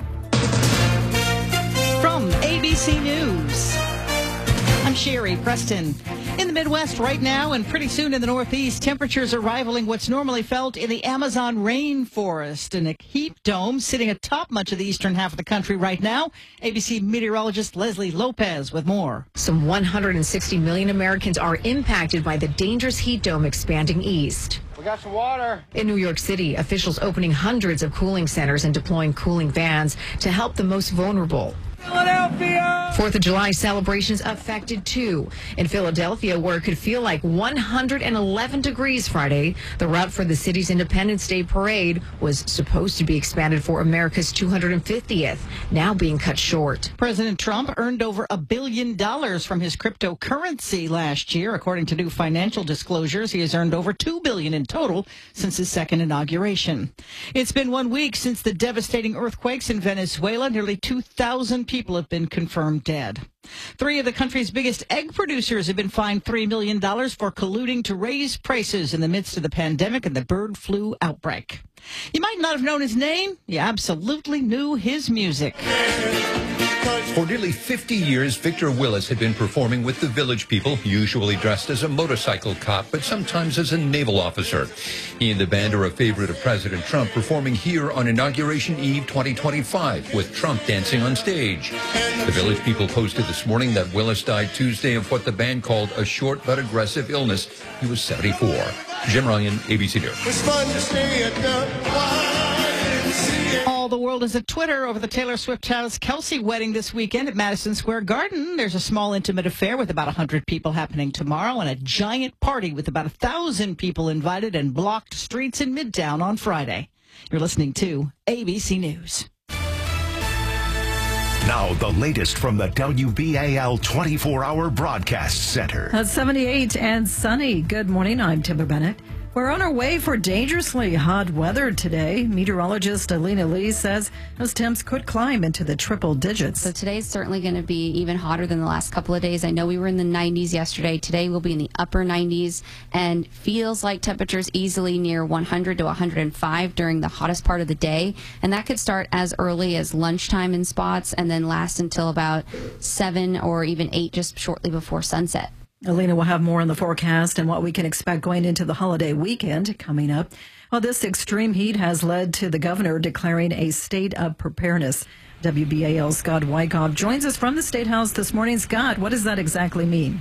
S: From A B C News, I'm Sherry Preston. In the Midwest right now and pretty soon in the Northeast, temperatures are rivaling what's normally felt in the Amazon rainforest. And a heat dome sitting atop much of the eastern half of the country right now. A B C meteorologist Leslie Lopez with more.
T: Some one hundred sixty million Americans are impacted by the dangerous heat dome expanding east.
K: We got some water.
T: In New York City, officials opening hundreds of cooling centers and deploying cooling vans to help the most vulnerable.
K: Philadelphia!
T: Fourth of July celebrations affected too. In Philadelphia, where it could feel like one hundred eleven degrees Friday, the route for the city's Independence Day parade was supposed to be expanded for America's two hundred fiftieth, now being cut short.
S: President Trump earned over a billion dollars from his cryptocurrency last year. According to new financial disclosures, he has earned over two billion dollars in total since his second inauguration. It's been one week since the devastating earthquakes in Venezuela. Nearly two thousand people have been confirmed dead. Three of the country's biggest egg producers have been fined three million dollars for colluding to raise prices in the midst of the pandemic and the bird flu outbreak. You might not have known his name. You absolutely knew his music.
U: For nearly fifty years, Victor Willis had been performing with the Village People, usually dressed as a motorcycle cop, but sometimes as a naval officer. He and the band are a favorite of President Trump, performing here on Inauguration Eve twenty twenty-five, with Trump dancing on stage. The Village People posted this morning that Willis died Tuesday of what the band called a short but aggressive illness. He was seventy-four. Jim Ryan, A B C News.
S: It's fun to stay at the All the world is at Twitter over the Taylor Swift Travis Kelce wedding this weekend at Madison Square Garden. There's a small intimate affair with about one hundred people happening tomorrow and a giant party with about one thousand people invited and blocked streets in Midtown on Friday. You're listening to A B C News.
C: Now, the latest from the W B A L twenty-four hour broadcast center.
F: At seventy-eight and sunny. Good morning. I'm Timber Bennett. We're on our way for dangerously hot weather today. Meteorologist Elena Lee says those temps could climb into the triple digits.
D: So today's certainly going to be even hotter than the last couple of days. I know we were in the nineties yesterday. Today we'll be in the upper nineties and feels like temperatures easily near one hundred to one hundred five during the hottest part of the day. And that could start as early as lunchtime in spots and then last until about seven or even eight just shortly before sunset.
F: Elena will have more on the forecast and what we can expect going into the holiday weekend coming up. Well, this extreme heat has led to the governor declaring a state of preparedness. W B A L's Scott Wyckoff joins us from the State House this morning. Scott, what does that exactly mean?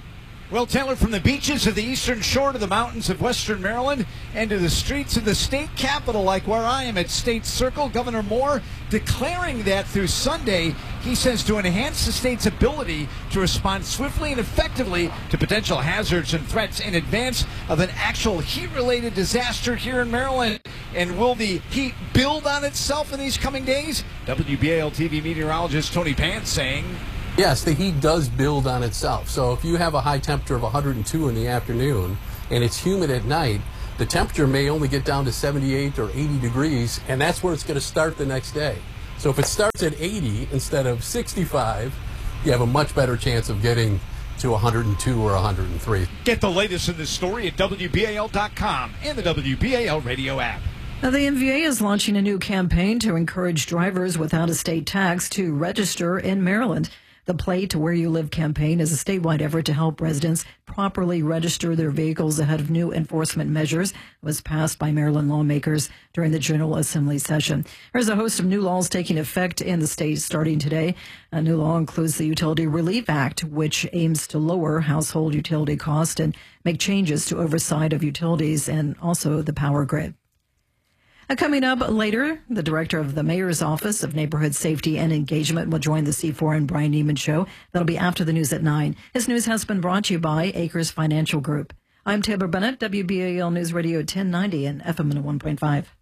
G: Well, Taylor, from the beaches of the eastern shore to the mountains of western Maryland and to the streets of the state capitol, like where I am at State Circle, Governor Moore declaring that through Sunday, he says, to enhance the state's ability to respond swiftly and effectively to potential hazards and threats in advance of an actual heat-related disaster here in Maryland. And will the heat build on itself in these coming days? W B A L T V meteorologist Tony Pants saying...
H: Yes, the heat does build on itself. So if you have a high temperature of one hundred two in the afternoon and it's humid at night, the temperature may only get down to seventy-eight or eighty degrees, and that's where it's going to start the next day. So if it starts at eighty instead of sixty-five, you have a much better chance of getting to one hundred two or one hundred three.
G: Get the latest in this story at W B A L dot com and the W B A L radio app.
F: Now, the M V A is launching a new campaign to encourage drivers without a state tax to register in Maryland. The Play to Where You Live campaign is a statewide effort to help residents properly register their vehicles ahead of new enforcement measures. It was passed by Maryland lawmakers during the General Assembly session. There's a host of new laws taking effect in the state starting today. A new law includes the Utility Relief Act, which aims to lower household utility costs and make changes to oversight of utilities and also the power grid. Uh, coming up later, the director of the Mayor's Office of Neighborhood Safety and Engagement will join the C four and Brian Neiman show. That'll be after the news at nine. This news has been brought to you by Acres Financial Group. I'm Taylor Bennett, W B A L News Radio ten ninety and F M one oh one point five.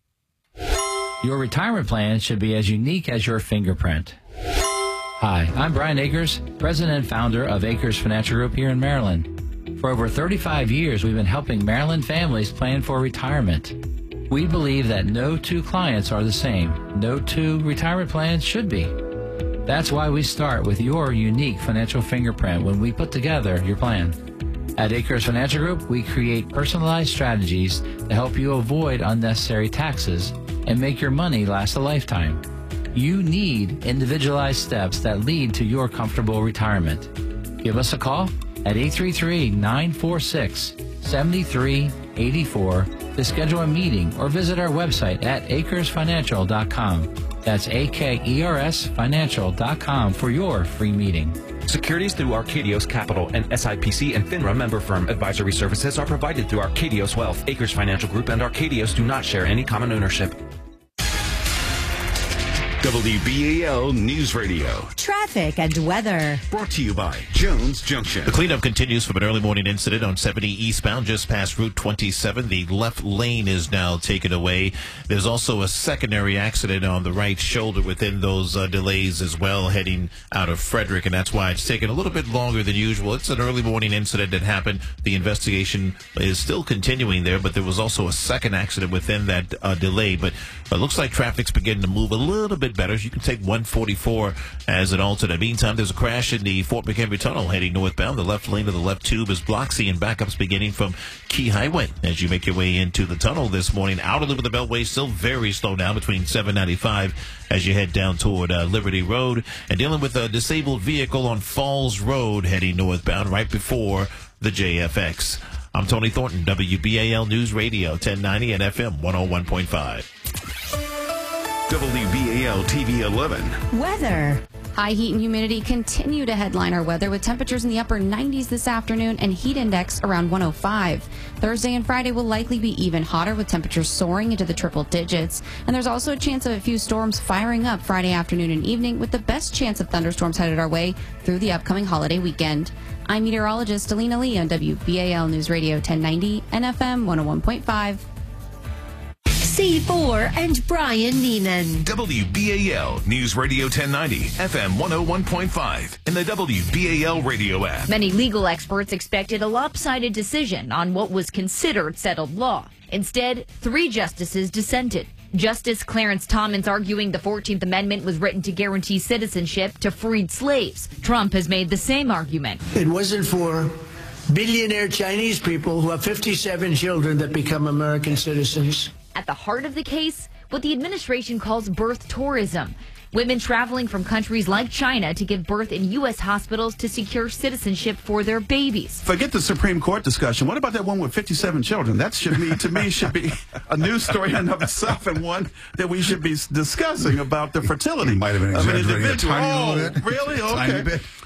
V: Your retirement plan should be as unique as your fingerprint. Hi, I'm Brian Akers, president and founder of Acres Financial Group here in Maryland. For over thirty-five years, we've been helping Maryland families plan for retirement. We believe that no two clients are the same. No two retirement plans should be. That's why we start with your unique financial fingerprint when we put together your plan. At Acres Financial Group, we create personalized strategies to help you avoid unnecessary taxes and make your money last a lifetime. You need individualized steps that lead to your comfortable retirement. Give us a call at eight three three, nine four six, seven three eight four to schedule a meeting or visit our website at acres financial dot com. That's A K E R S financial dot com for your free meeting.
W: Securities through Arcadios Capital and S I P C and FINRA member firm. Advisory services are provided through Arcadios Wealth. Acres Financial Group and Arcadios do not share any common ownership.
J: W B A L News Radio.
I: Traffic and weather.
J: Brought to you by Jones Junction.
E: The cleanup continues from an early morning incident on seventy eastbound just past Route twenty-seven. The left lane is now taken away. There's also a secondary accident on the right shoulder within those uh, delays as well, heading out of Frederick, and that's why it's taken a little bit longer than usual. It's an early morning incident that happened. The investigation is still continuing there, but there was also a second accident within that uh, delay. But it looks like traffic's beginning to move a little bit better. You can take one forty-four as an alternate. Meantime, there's a crash in the Fort McHenry Tunnel heading northbound. The left lane of the left tube is blocked, seeing backups beginning from Key Highway as you make your way into the tunnel this morning. Outer loop of the Beltway still very slow down between seven ninety-five as you head down toward uh, Liberty Road, and dealing with a disabled vehicle on Falls Road heading northbound right before the J F X. I'm Tony Thornton, W B A L News Radio ten ninety and F M one oh one point five.
J: W B A L T V eleven.
I: Weather.
D: High heat and humidity continue to headline our weather with temperatures in the upper nineties this afternoon and heat index around one oh five. Thursday and Friday will likely be even hotter with temperatures soaring into the triple digits. And there's also a chance of a few storms firing up Friday afternoon and evening with the best chance of thunderstorms headed our way through the upcoming holiday weekend. I'm meteorologist Alina Lee on W B A L News Radio ten ninety and F M one oh one point five.
I: C four and Brian Neiman.
J: W B A L News Radio ten ninety, F M one oh one point five, and the W B A L radio app.
X: Many legal experts expected a lopsided decision on what was considered settled law. Instead, three justices dissented. Justice Clarence Thomas arguing the fourteenth Amendment was written to guarantee citizenship to freed slaves. Trump has made the same argument.
Y: It wasn't for billionaire Chinese people who have fifty-seven children that become American citizens.
X: At the heart of the case, what the administration calls birth tourism. Women traveling from countries like China to give birth in U S hospitals to secure citizenship for their babies.
A: Forget the Supreme Court discussion. What about that one with fifty-seven children? That should be, to me, should be a news story in and of itself, and one that we should be discussing about the fertility
B: Might have been
A: of an
B: exaggerating a
A: individual.
B: tiny
A: Oh,
B: little bit.
A: really?
B: Tiny
A: Okay.
B: bit.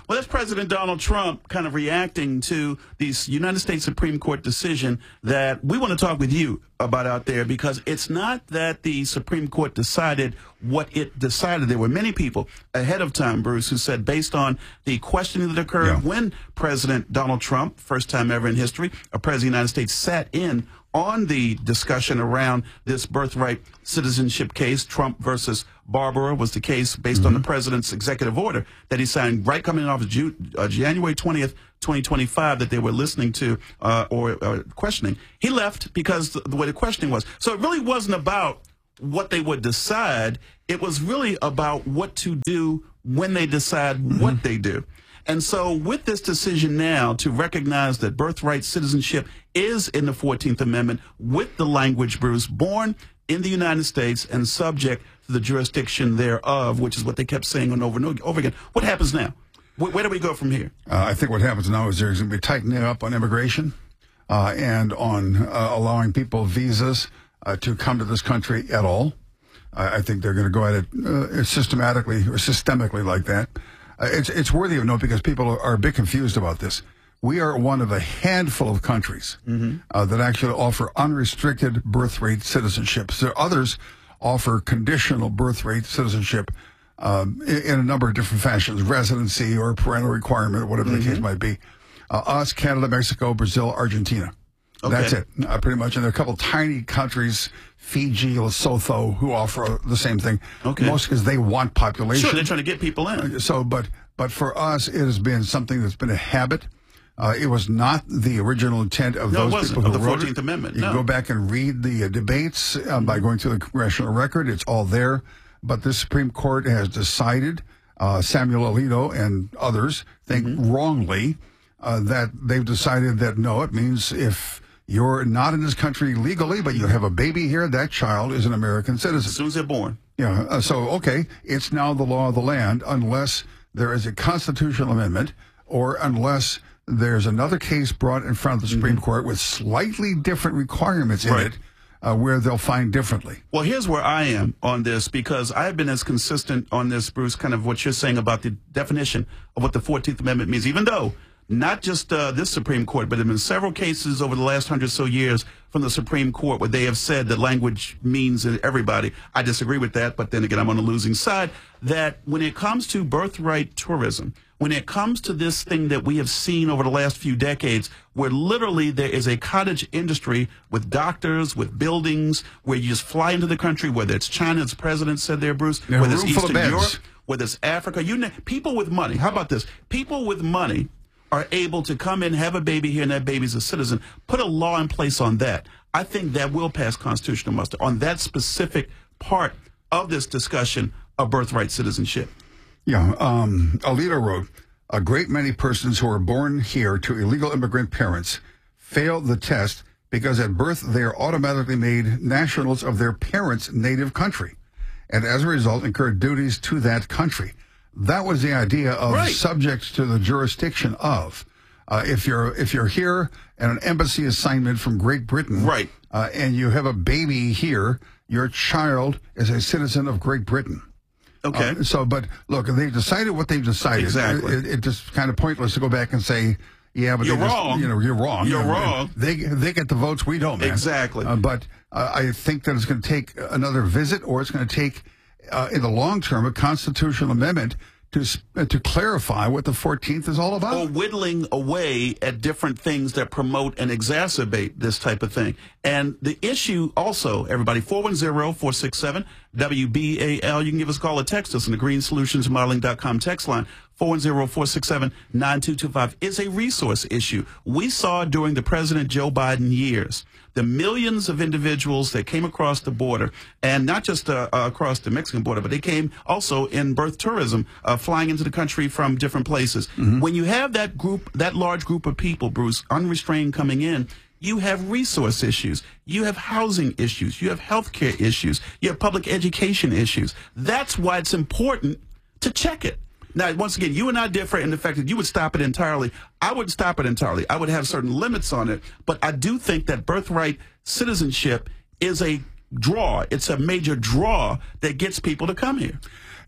A: Well, that's President Donald Trump kind of reacting to the United States Supreme Court decision that we want to talk with you about out there, because it's not that the Supreme Court decided what it decided. There were many people ahead of time, Bruce, who said based on the questioning that occurred yeah. when President Donald Trump, first time ever in history, a president of the United States, sat in on the discussion around this birthright citizenship case. Trump versus Barbara was the case based mm-hmm. on the president's executive order that he signed right coming off of June, uh, January twentieth, twenty twenty-five, that they were listening to uh, or uh, questioning. He left because the, the way the questioning was. So it really wasn't about what they would decide. It was really about what to do when they decide mm-hmm. what they do. And so with this decision now to recognize that birthright citizenship is in the fourteenth Amendment with the language, Bruce, born in the United States and subject to the jurisdiction thereof, which is what they kept saying over and over again. What happens now? Where, where do we go from here?
B: Uh, I think what happens now is there's going to be tightening up on immigration uh, and on uh, allowing people visas uh, to come to this country at all. Uh, I think they're going to go at it uh, systematically or systemically like that. Uh, it's, it's worthy of note because people are a bit confused about this. We are one of a handful of countries mm-hmm. uh, that actually offer unrestricted birthright citizenship. So others offer conditional birthright citizenship um, in, in a number of different fashions, residency or parental requirement, whatever mm-hmm. the case might be. Uh, us, Canada, Mexico, Brazil, Argentina. Okay. That's it, uh, pretty much. And there are a couple tiny countries, Fiji, Lesotho, who offer the same thing. Okay. Most because they want population.
A: Sure, they're trying to get people in.
B: So, but but for us, it has been something that's been a habit. Uh, it was not the original intent of
A: no,
B: those
A: it wasn't.
B: people who
A: of the
B: wrote
A: fourteenth
B: it.
A: Amendment.
B: You
A: no.
B: can go back and read the uh, debates uh, by going through the congressional record. It's all there. But the Supreme Court has decided, uh, Samuel Alito and others think mm-hmm. wrongly, uh, that they've decided that no, it means if you're not in this country legally, but you have a baby here, that child is an American citizen.
A: As soon as they're born.
B: Yeah. Uh, so, okay, it's now the law of the land unless there is a constitutional amendment or unless there's another case brought in front of the Supreme mm-hmm. Court with slightly different requirements in right. it uh, where they'll find differently.
A: Well, here's where I am on this, because I've been as consistent on this, Bruce, kind of what you're saying about the definition of what the fourteenth Amendment means, even though not just uh, this Supreme Court, but there have been several cases over the last hundred so years from the Supreme Court where they have said that language means everybody. I disagree with that, but then again, I'm on the losing side. That when it comes to birthright tourism, when it comes to this thing that we have seen over the last few decades, where literally there is a cottage industry with doctors, with buildings, where you just fly into the country, whether it's China, as the president said there, Bruce,
B: yeah,
A: whether it's
B: room full
A: Eastern
B: of beds.
A: Europe, whether it's Africa, you know, people with money. How about this? People with money are able to come in, have a baby here, and that baby's a citizen. Put a law in place on that. I think that will pass constitutional muster on that specific part of this discussion of birthright citizenship.
B: Yeah, um, Alito wrote, a great many persons who are born here to illegal immigrant parents fail the test because at birth they are automatically made nationals of their parents' native country, and as a result incur duties to that country. That was the idea of right. subject to the jurisdiction of. Uh, if you're if you're here and an embassy assignment from Great Britain,
A: right,
B: uh, and you have a baby here, your child is a citizen of Great Britain.
A: Okay.
B: Uh, so, but look, they've decided what they've decided.
A: Exactly.
B: It, it, it's just kind of pointless to go back and say, yeah, but
A: you're
B: they just,
A: wrong.
B: You know, you're wrong.
A: You're
B: you know,
A: wrong.
B: They they get the votes, we don't, man.
A: Exactly.
B: Uh, but uh, I think that it's going to take another visit, or it's going to take, uh, in the long term, a constitutional amendment to uh, to clarify what the fourteenth is all about.
A: Or whittling away at different things that promote and exacerbate this type of thing. And the issue also, everybody, four one zero, four six seven, W B A L. You can give us a call or text us on the green solutions modeling dot com text line. four one zero, four six seven, nine two two five is a resource issue. We saw during the President Joe Biden years the millions of individuals that came across the border, and not just uh, uh, across the Mexican border, but they came also in birth tourism, uh, flying into the country from different places. Mm-hmm. When you have that group, that large group of people, Bruce, unrestrained coming in, you have resource issues, you have housing issues, you have healthcare issues, you have public education issues. That's why it's important to check it. Now, once again, you and I differ in the fact that you would stop it entirely. I wouldn't stop it entirely. I would have certain limits on it. But I do think that birthright citizenship is a draw. It's a major draw that gets people to come here.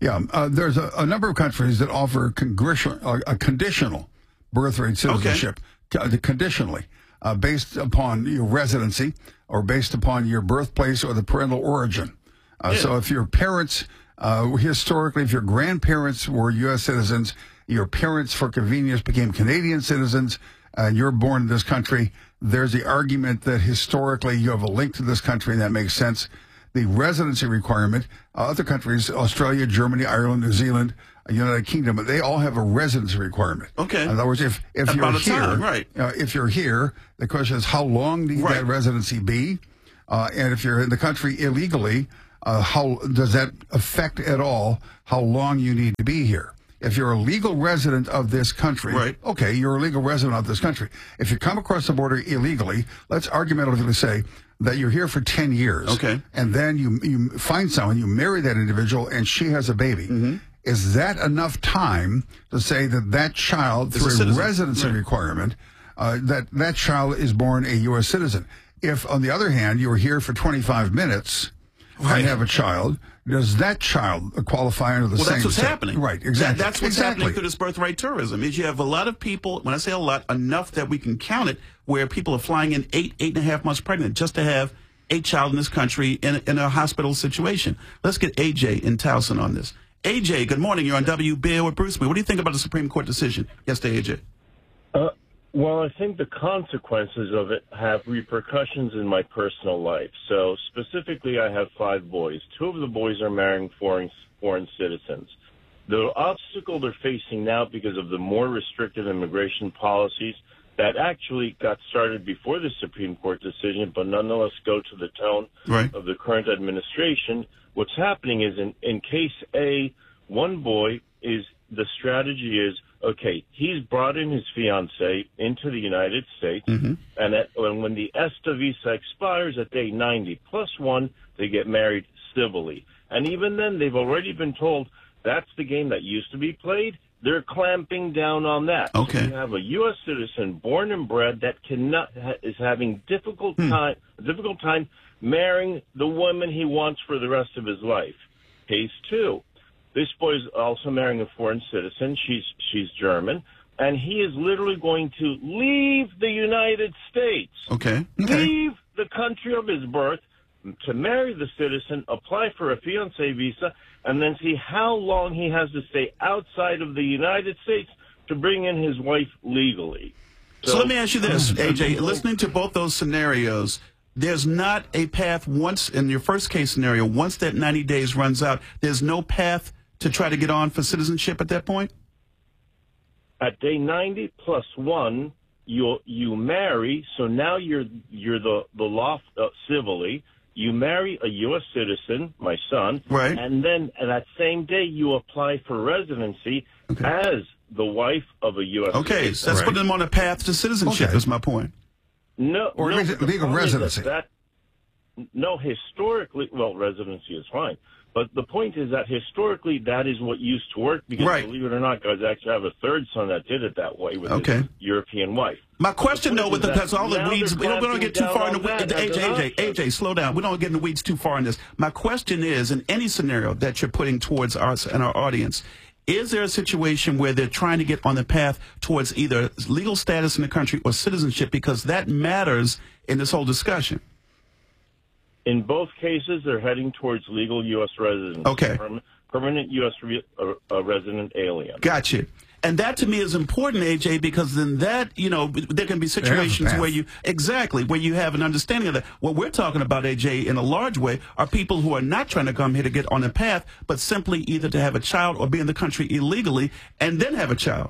B: Yeah, uh, there's a, a number of countries that offer congressional, uh, a conditional birthright citizenship, okay. conditionally, uh, based upon your residency or based upon your birthplace or the parental origin. Uh, yeah. So if your parents, uh, historically, if your grandparents were U S citizens, your parents, for convenience, became Canadian citizens, and you're born in this country, there's the argument that historically you have a link to this country, and that makes sense. The residency requirement, uh, other countries, Australia, Germany, Ireland, New Zealand, United Kingdom, they all have a residency requirement.
A: Okay.
B: In other words, if, if
A: About
B: you're
A: a
B: here,
A: time, right.
B: uh, if you're here, the question is how long need
A: right.
B: that residency be? Uh, and if you're in the country illegally, uh, how does that affect at all how long you need to be here? If you're a legal resident of this country,
A: right.
B: okay, you're a legal resident of this country. If you come across the border illegally, let's argumentatively say that you're here for ten years.
A: Okay.
B: And then you you find someone, you marry that individual, and she has a baby. Mm-hmm. Is that enough time to say that that child,
A: It's
B: through
A: a
B: a, residency
A: right.
B: requirement, uh, that that child is born a U S citizen? If, on the other hand, you were here for twenty-five minutes right. and have a child, does that child qualify under the
A: well,
B: same?
A: That's what's
B: state?
A: happening.
B: Right, exactly.
A: That, that's what's
B: exactly.
A: happening through this birthright tourism. Is you have a lot of people. When I say a lot, enough that we can count it, where people are flying in eight, eight and a half months pregnant just to have a child in this country in, in a hospital situation. Let's get A J in Towson on this. A J, good morning. You're on W B A L with Bruce Lee. What do you think about the Supreme Court decision yesterday, A J?
L: Uh, well, I think the consequences of it have repercussions in my personal life. So specifically, I have five boys. Two of the boys are marrying foreign, foreign citizens. The obstacle they're facing now because of the more restrictive immigration policies that actually got started before the Supreme Court decision, but nonetheless go to the tone
A: right.
L: of the current administration. What's happening is in, in case A, one boy is, the strategy is, okay, he's brought in his fiancée into the United States,
A: mm-hmm.
L: and, at, and when the ESTA visa expires at day ninety plus one, they get married civilly. And even then, they've already been told that's the game that used to be played. They're clamping down on that.
A: Okay.
L: So you have a U S citizen born and bred that cannot is having difficult
A: hmm.
L: time difficult time marrying the woman he wants for the rest of his life. Case two. This boy is also marrying a foreign citizen. She's she's German, and he is literally going to leave the United States.
A: Okay. okay.
L: Leave the country of his birth to marry the citizen, apply for a fiancé visa, and then see how long he has to stay outside of the United States to bring in his wife legally.
A: So, so let me ask you this, A J. Listening to both those scenarios, there's not a path once, in your first case scenario, once that ninety days runs out, there's no path to try to get on for citizenship at that point?
L: At day ninety plus one, you you marry, so now you're you're the, the law uh, civilly. You marry a U S citizen, my son,
A: right.
L: and then at that same day you apply for residency okay. as the wife of a U S
A: okay,
L: citizen.
A: so that's right. putting them on a path to citizenship, okay. is my point.
L: No,
B: or
L: no,
B: legal residency.
L: That, that, no, historically, well, residency is fine. But the point is that historically that is what used to work because,
A: right.
L: believe it or not, guys, I actually have a third son that did it that way with
A: okay.
L: his European wife.
A: My question, though, with the, because all the weeds, we don't, we don't get too far in the weeds. A J, A J, A J, slow down. We don't get in the weeds too far in this. My question is, in any scenario that you're putting towards us and our audience, is there a situation where they're trying to get on the path towards either legal status in the country or citizenship? Because that matters in this whole discussion.
L: In both cases, they're heading towards legal U S residents.
A: Okay.
L: Perm- permanent U S re- uh, uh, resident alien.
A: Gotcha. And that to me is important, A J, because then that, you know, there can be situations where you, exactly, where you have an understanding of that. What we're talking about, A J, in a large way, are people who are not trying to come here to get on a path, but simply either to have a child or be in the country illegally and then have a child.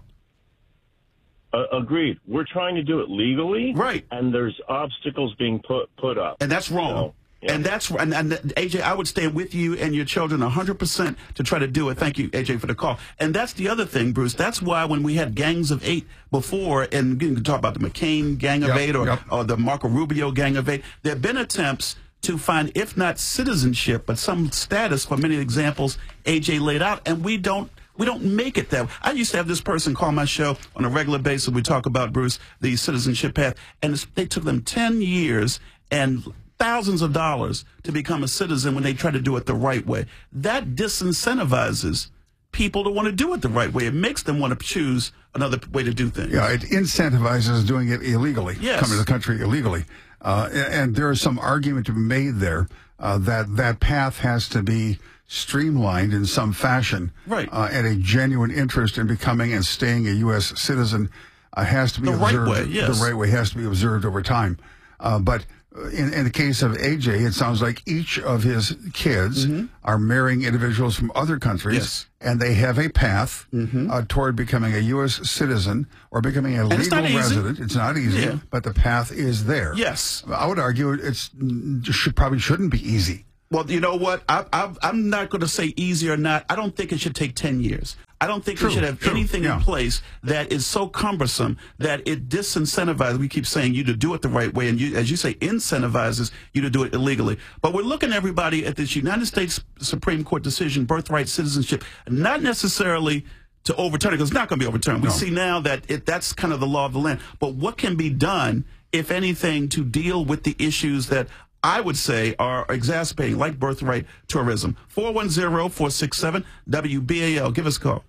L: Uh, agreed. We're trying to do it legally.
A: Right.
L: And there's obstacles being put, put up.
A: And that's wrong. So, yeah. And that's and, and A J, I would stand with you and your children one hundred percent to try to do it. Thank you, A J, for the call. And that's the other thing, Bruce. That's why when we had gangs of eight before, and you can talk about the McCain gang of yep, eight or, yep. or the Marco Rubio gang of eight, there have been attempts to find, if not citizenship, but some status for many examples A J laid out, and we don't. We don't make it that way. I used to have this person call my show on a regular basis. We talk about, Bruce, the citizenship path, and they took them ten years and thousands of dollars to become a citizen when they try to do it the right way. That disincentivizes people to want to do it the right way. It makes them want to choose another way to do things.
B: Yeah, it incentivizes doing it illegally,
A: yes.
B: coming to the country illegally. Uh, and there is some argument to be made there uh, that that path has to be streamlined in some fashion.
A: Right.
B: Uh, and a genuine interest in becoming and staying a U S citizen uh, has to be
A: the
B: observed.
A: Right way, yes.
B: The right way has to be observed over time. Uh, but in, in the case of A J, it sounds like each of his kids mm-hmm. are marrying individuals from other countries,
A: yes.
B: and they have a path
A: mm-hmm.
B: uh, toward becoming a U S citizen or becoming a
A: and
B: legal
A: it's
B: resident. It's not easy,
A: yeah.
B: but the path is there.
A: Yes.
B: I would argue it's should, probably shouldn't be easy.
A: Well, you know what? I, I, I'm not going to say easy or not. I don't think it should take ten years. I don't think
B: true,
A: we should have
B: true,
A: anything
B: yeah.
A: in place that is so cumbersome that it disincentivizes, we keep saying, you to do it the right way, and you, as you say, incentivizes you to do it illegally. But we're looking, everybody, at this United States Supreme Court decision, birthright citizenship, not necessarily to overturn it, because it's not going to be overturned. We
B: no.
A: see now that it, that's kind of the law of the land. But what can be done, if anything, to deal with the issues that I would say are exacerbating, like birthright tourism? four one zero, four six seven, W B A L. Give us a call.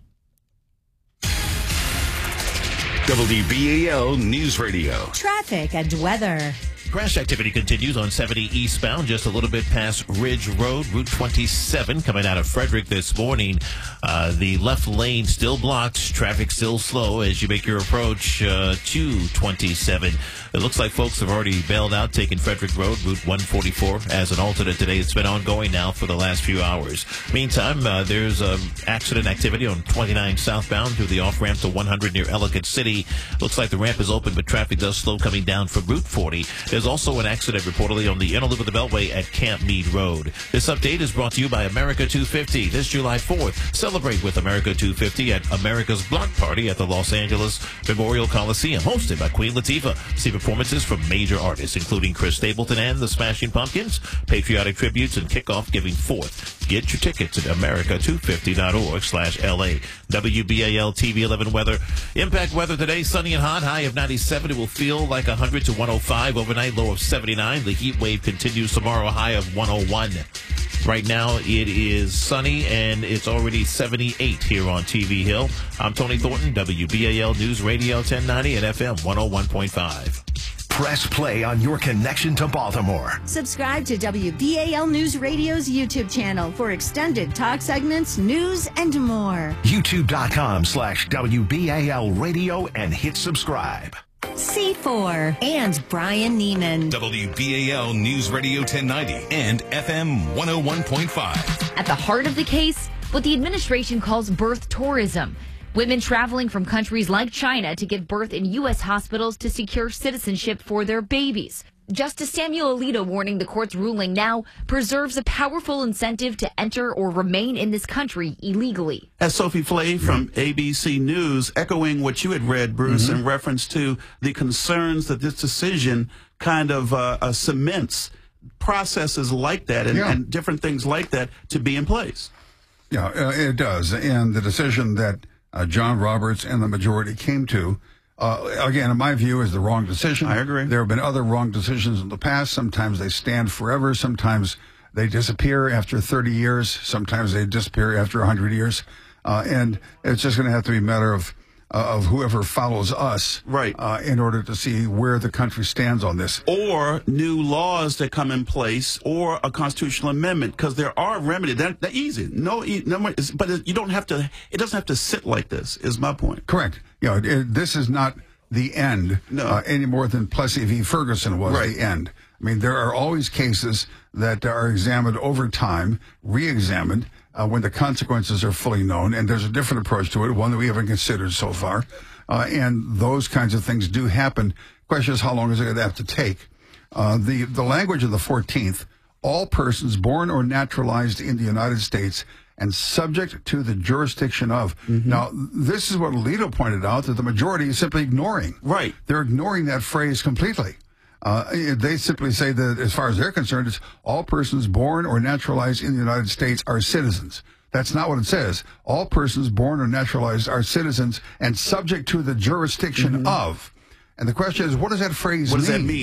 J: W B A L News Radio.
I: Traffic and weather.
E: Crash activity continues on seventy eastbound, just a little bit past Ridge Road, Route twenty-seven, coming out of Frederick this morning. Uh, the left lane still blocked, traffic still slow as you make your approach uh, to twenty-seven. It looks like folks have already bailed out, taking Frederick Road, Route one forty-four, as an alternate today. It's been ongoing now for the last few hours. Meantime, uh, there's um, accident activity on twenty-nine southbound through the off-ramp to one hundred near Ellicott City. Looks like the ramp is open, but traffic does slow coming down from Route forty. There's also an accident reportedly on the inner loop of the Beltway at Camp Meade Road. This update is brought to you by America two fifty. This July fourth, celebrate with America two fifty at America's Block Party at the Los Angeles Memorial Coliseum, hosted by Queen Latifah. See performances from major artists, including Chris Stapleton and the Smashing Pumpkins, patriotic tributes, and kickoff giving forth. Get your tickets at America two fifty dot org slash L A. W B A L T V eleven weather. Impact weather today, sunny and hot, high of ninety-seven. It will feel like one hundred to one oh five. Overnight, low of seventy-nine. The heat wave continues tomorrow, high of one oh one. Right now, it is sunny, and it's already seventy-eight here on T V Hill. I'm Tony Thornton, W B A L News Radio ten ninety and F M one oh one point five.
C: Press play on your connection to Baltimore.
I: Subscribe to W B A L News Radio's YouTube channel for extended talk segments, news, and more.
C: YouTube.com slash WBAL Radio and hit subscribe.
I: C four and Brian Neiman.
J: W B A L News Radio ten ninety and F M one oh one point five.
X: At the heart of the case, what the administration calls birth tourism. Women traveling from countries like China to give birth in U S hospitals to secure citizenship for their babies. Justice Samuel Alito warning the court's ruling now preserves a powerful incentive to enter or remain in this country illegally.
A: As Sophie Flay from A B C News, echoing what you had read, Bruce, mm-hmm. in reference to the concerns that this decision kind of uh, uh, cements processes like that and,
B: yeah.
A: and different things like that to be in place.
B: Yeah, uh, it does. And the decision that uh, John Roberts and the majority came to, uh, again, in my view, is the wrong decision.
A: I agree.
B: There have been other wrong decisions in the past. Sometimes they stand forever. Sometimes they disappear after thirty years. Sometimes they disappear after one hundred years. Uh, and it's just going to have to be a matter of uh, of whoever follows us,
A: right,
B: uh, in order to see where the country stands on this.
A: Or new laws that come in place, or a constitutional amendment, because there are remedies. They're, they're easy. No, no, but you don't have to. It doesn't have to sit like this. Is my point.
B: Correct. You know, it, this is not the end
A: no.
B: uh, any more than Plessy v. Ferguson was
A: right.
B: the end. I mean, there are always cases that are examined over time, re-examined, uh, when the consequences are fully known, and there's a different approach to it, one that we haven't considered so far, uh, and those kinds of things do happen. Question is, how long is it going to have to take? Uh, the, the language of the fourteenth, all persons born or naturalized in the United States and subject to the jurisdiction of. Mm-hmm. Now, this is what Alito pointed out, that the majority is simply ignoring.
A: Right.
B: They're ignoring that phrase completely. Uh, they simply say that, as far as they're concerned, it's all persons born or naturalized in the United States are citizens. That's not what it says. All persons born or naturalized are citizens and subject to the jurisdiction mm-hmm. of. And the question is, what does that phrase
A: what
B: mean?
A: What does that mean?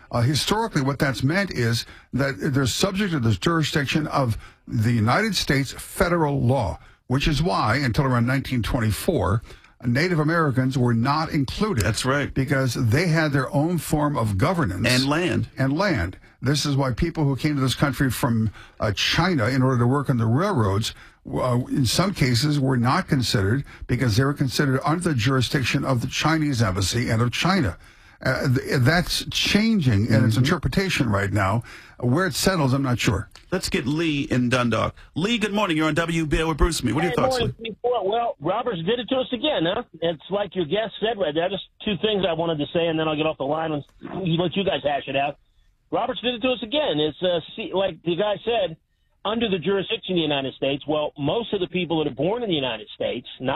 B: Uh, historically, what that's meant is that they're subject to the jurisdiction of the United States federal law, which is why, until around nineteen twenty-four, Native Americans were not included.
A: That's right.
B: Because they had their own form of governance.
A: And land.
B: And land. This is why people who came to this country from uh, China in order to work on the railroads, uh, in some cases, were not considered because they were considered under the jurisdiction of the Chinese embassy and of China. Uh, th- that's changing in mm-hmm. its interpretation right now. Where it settles, I'm not sure.
A: Let's get Lee in Dundalk. Lee, good morning. You're on W B A with Bruce Me. What are your
M: Hey,
A: thoughts,
M: morning,
A: Lee?
M: Well, Roberts did it to us again, huh? It's like your guest said right there. Just two things I wanted to say, and then I'll get off the line and let you guys hash it out. Roberts did it to us again. It's uh, see, like the guy said, under the jurisdiction of the United States. Well, most of the people that are born in the United States, not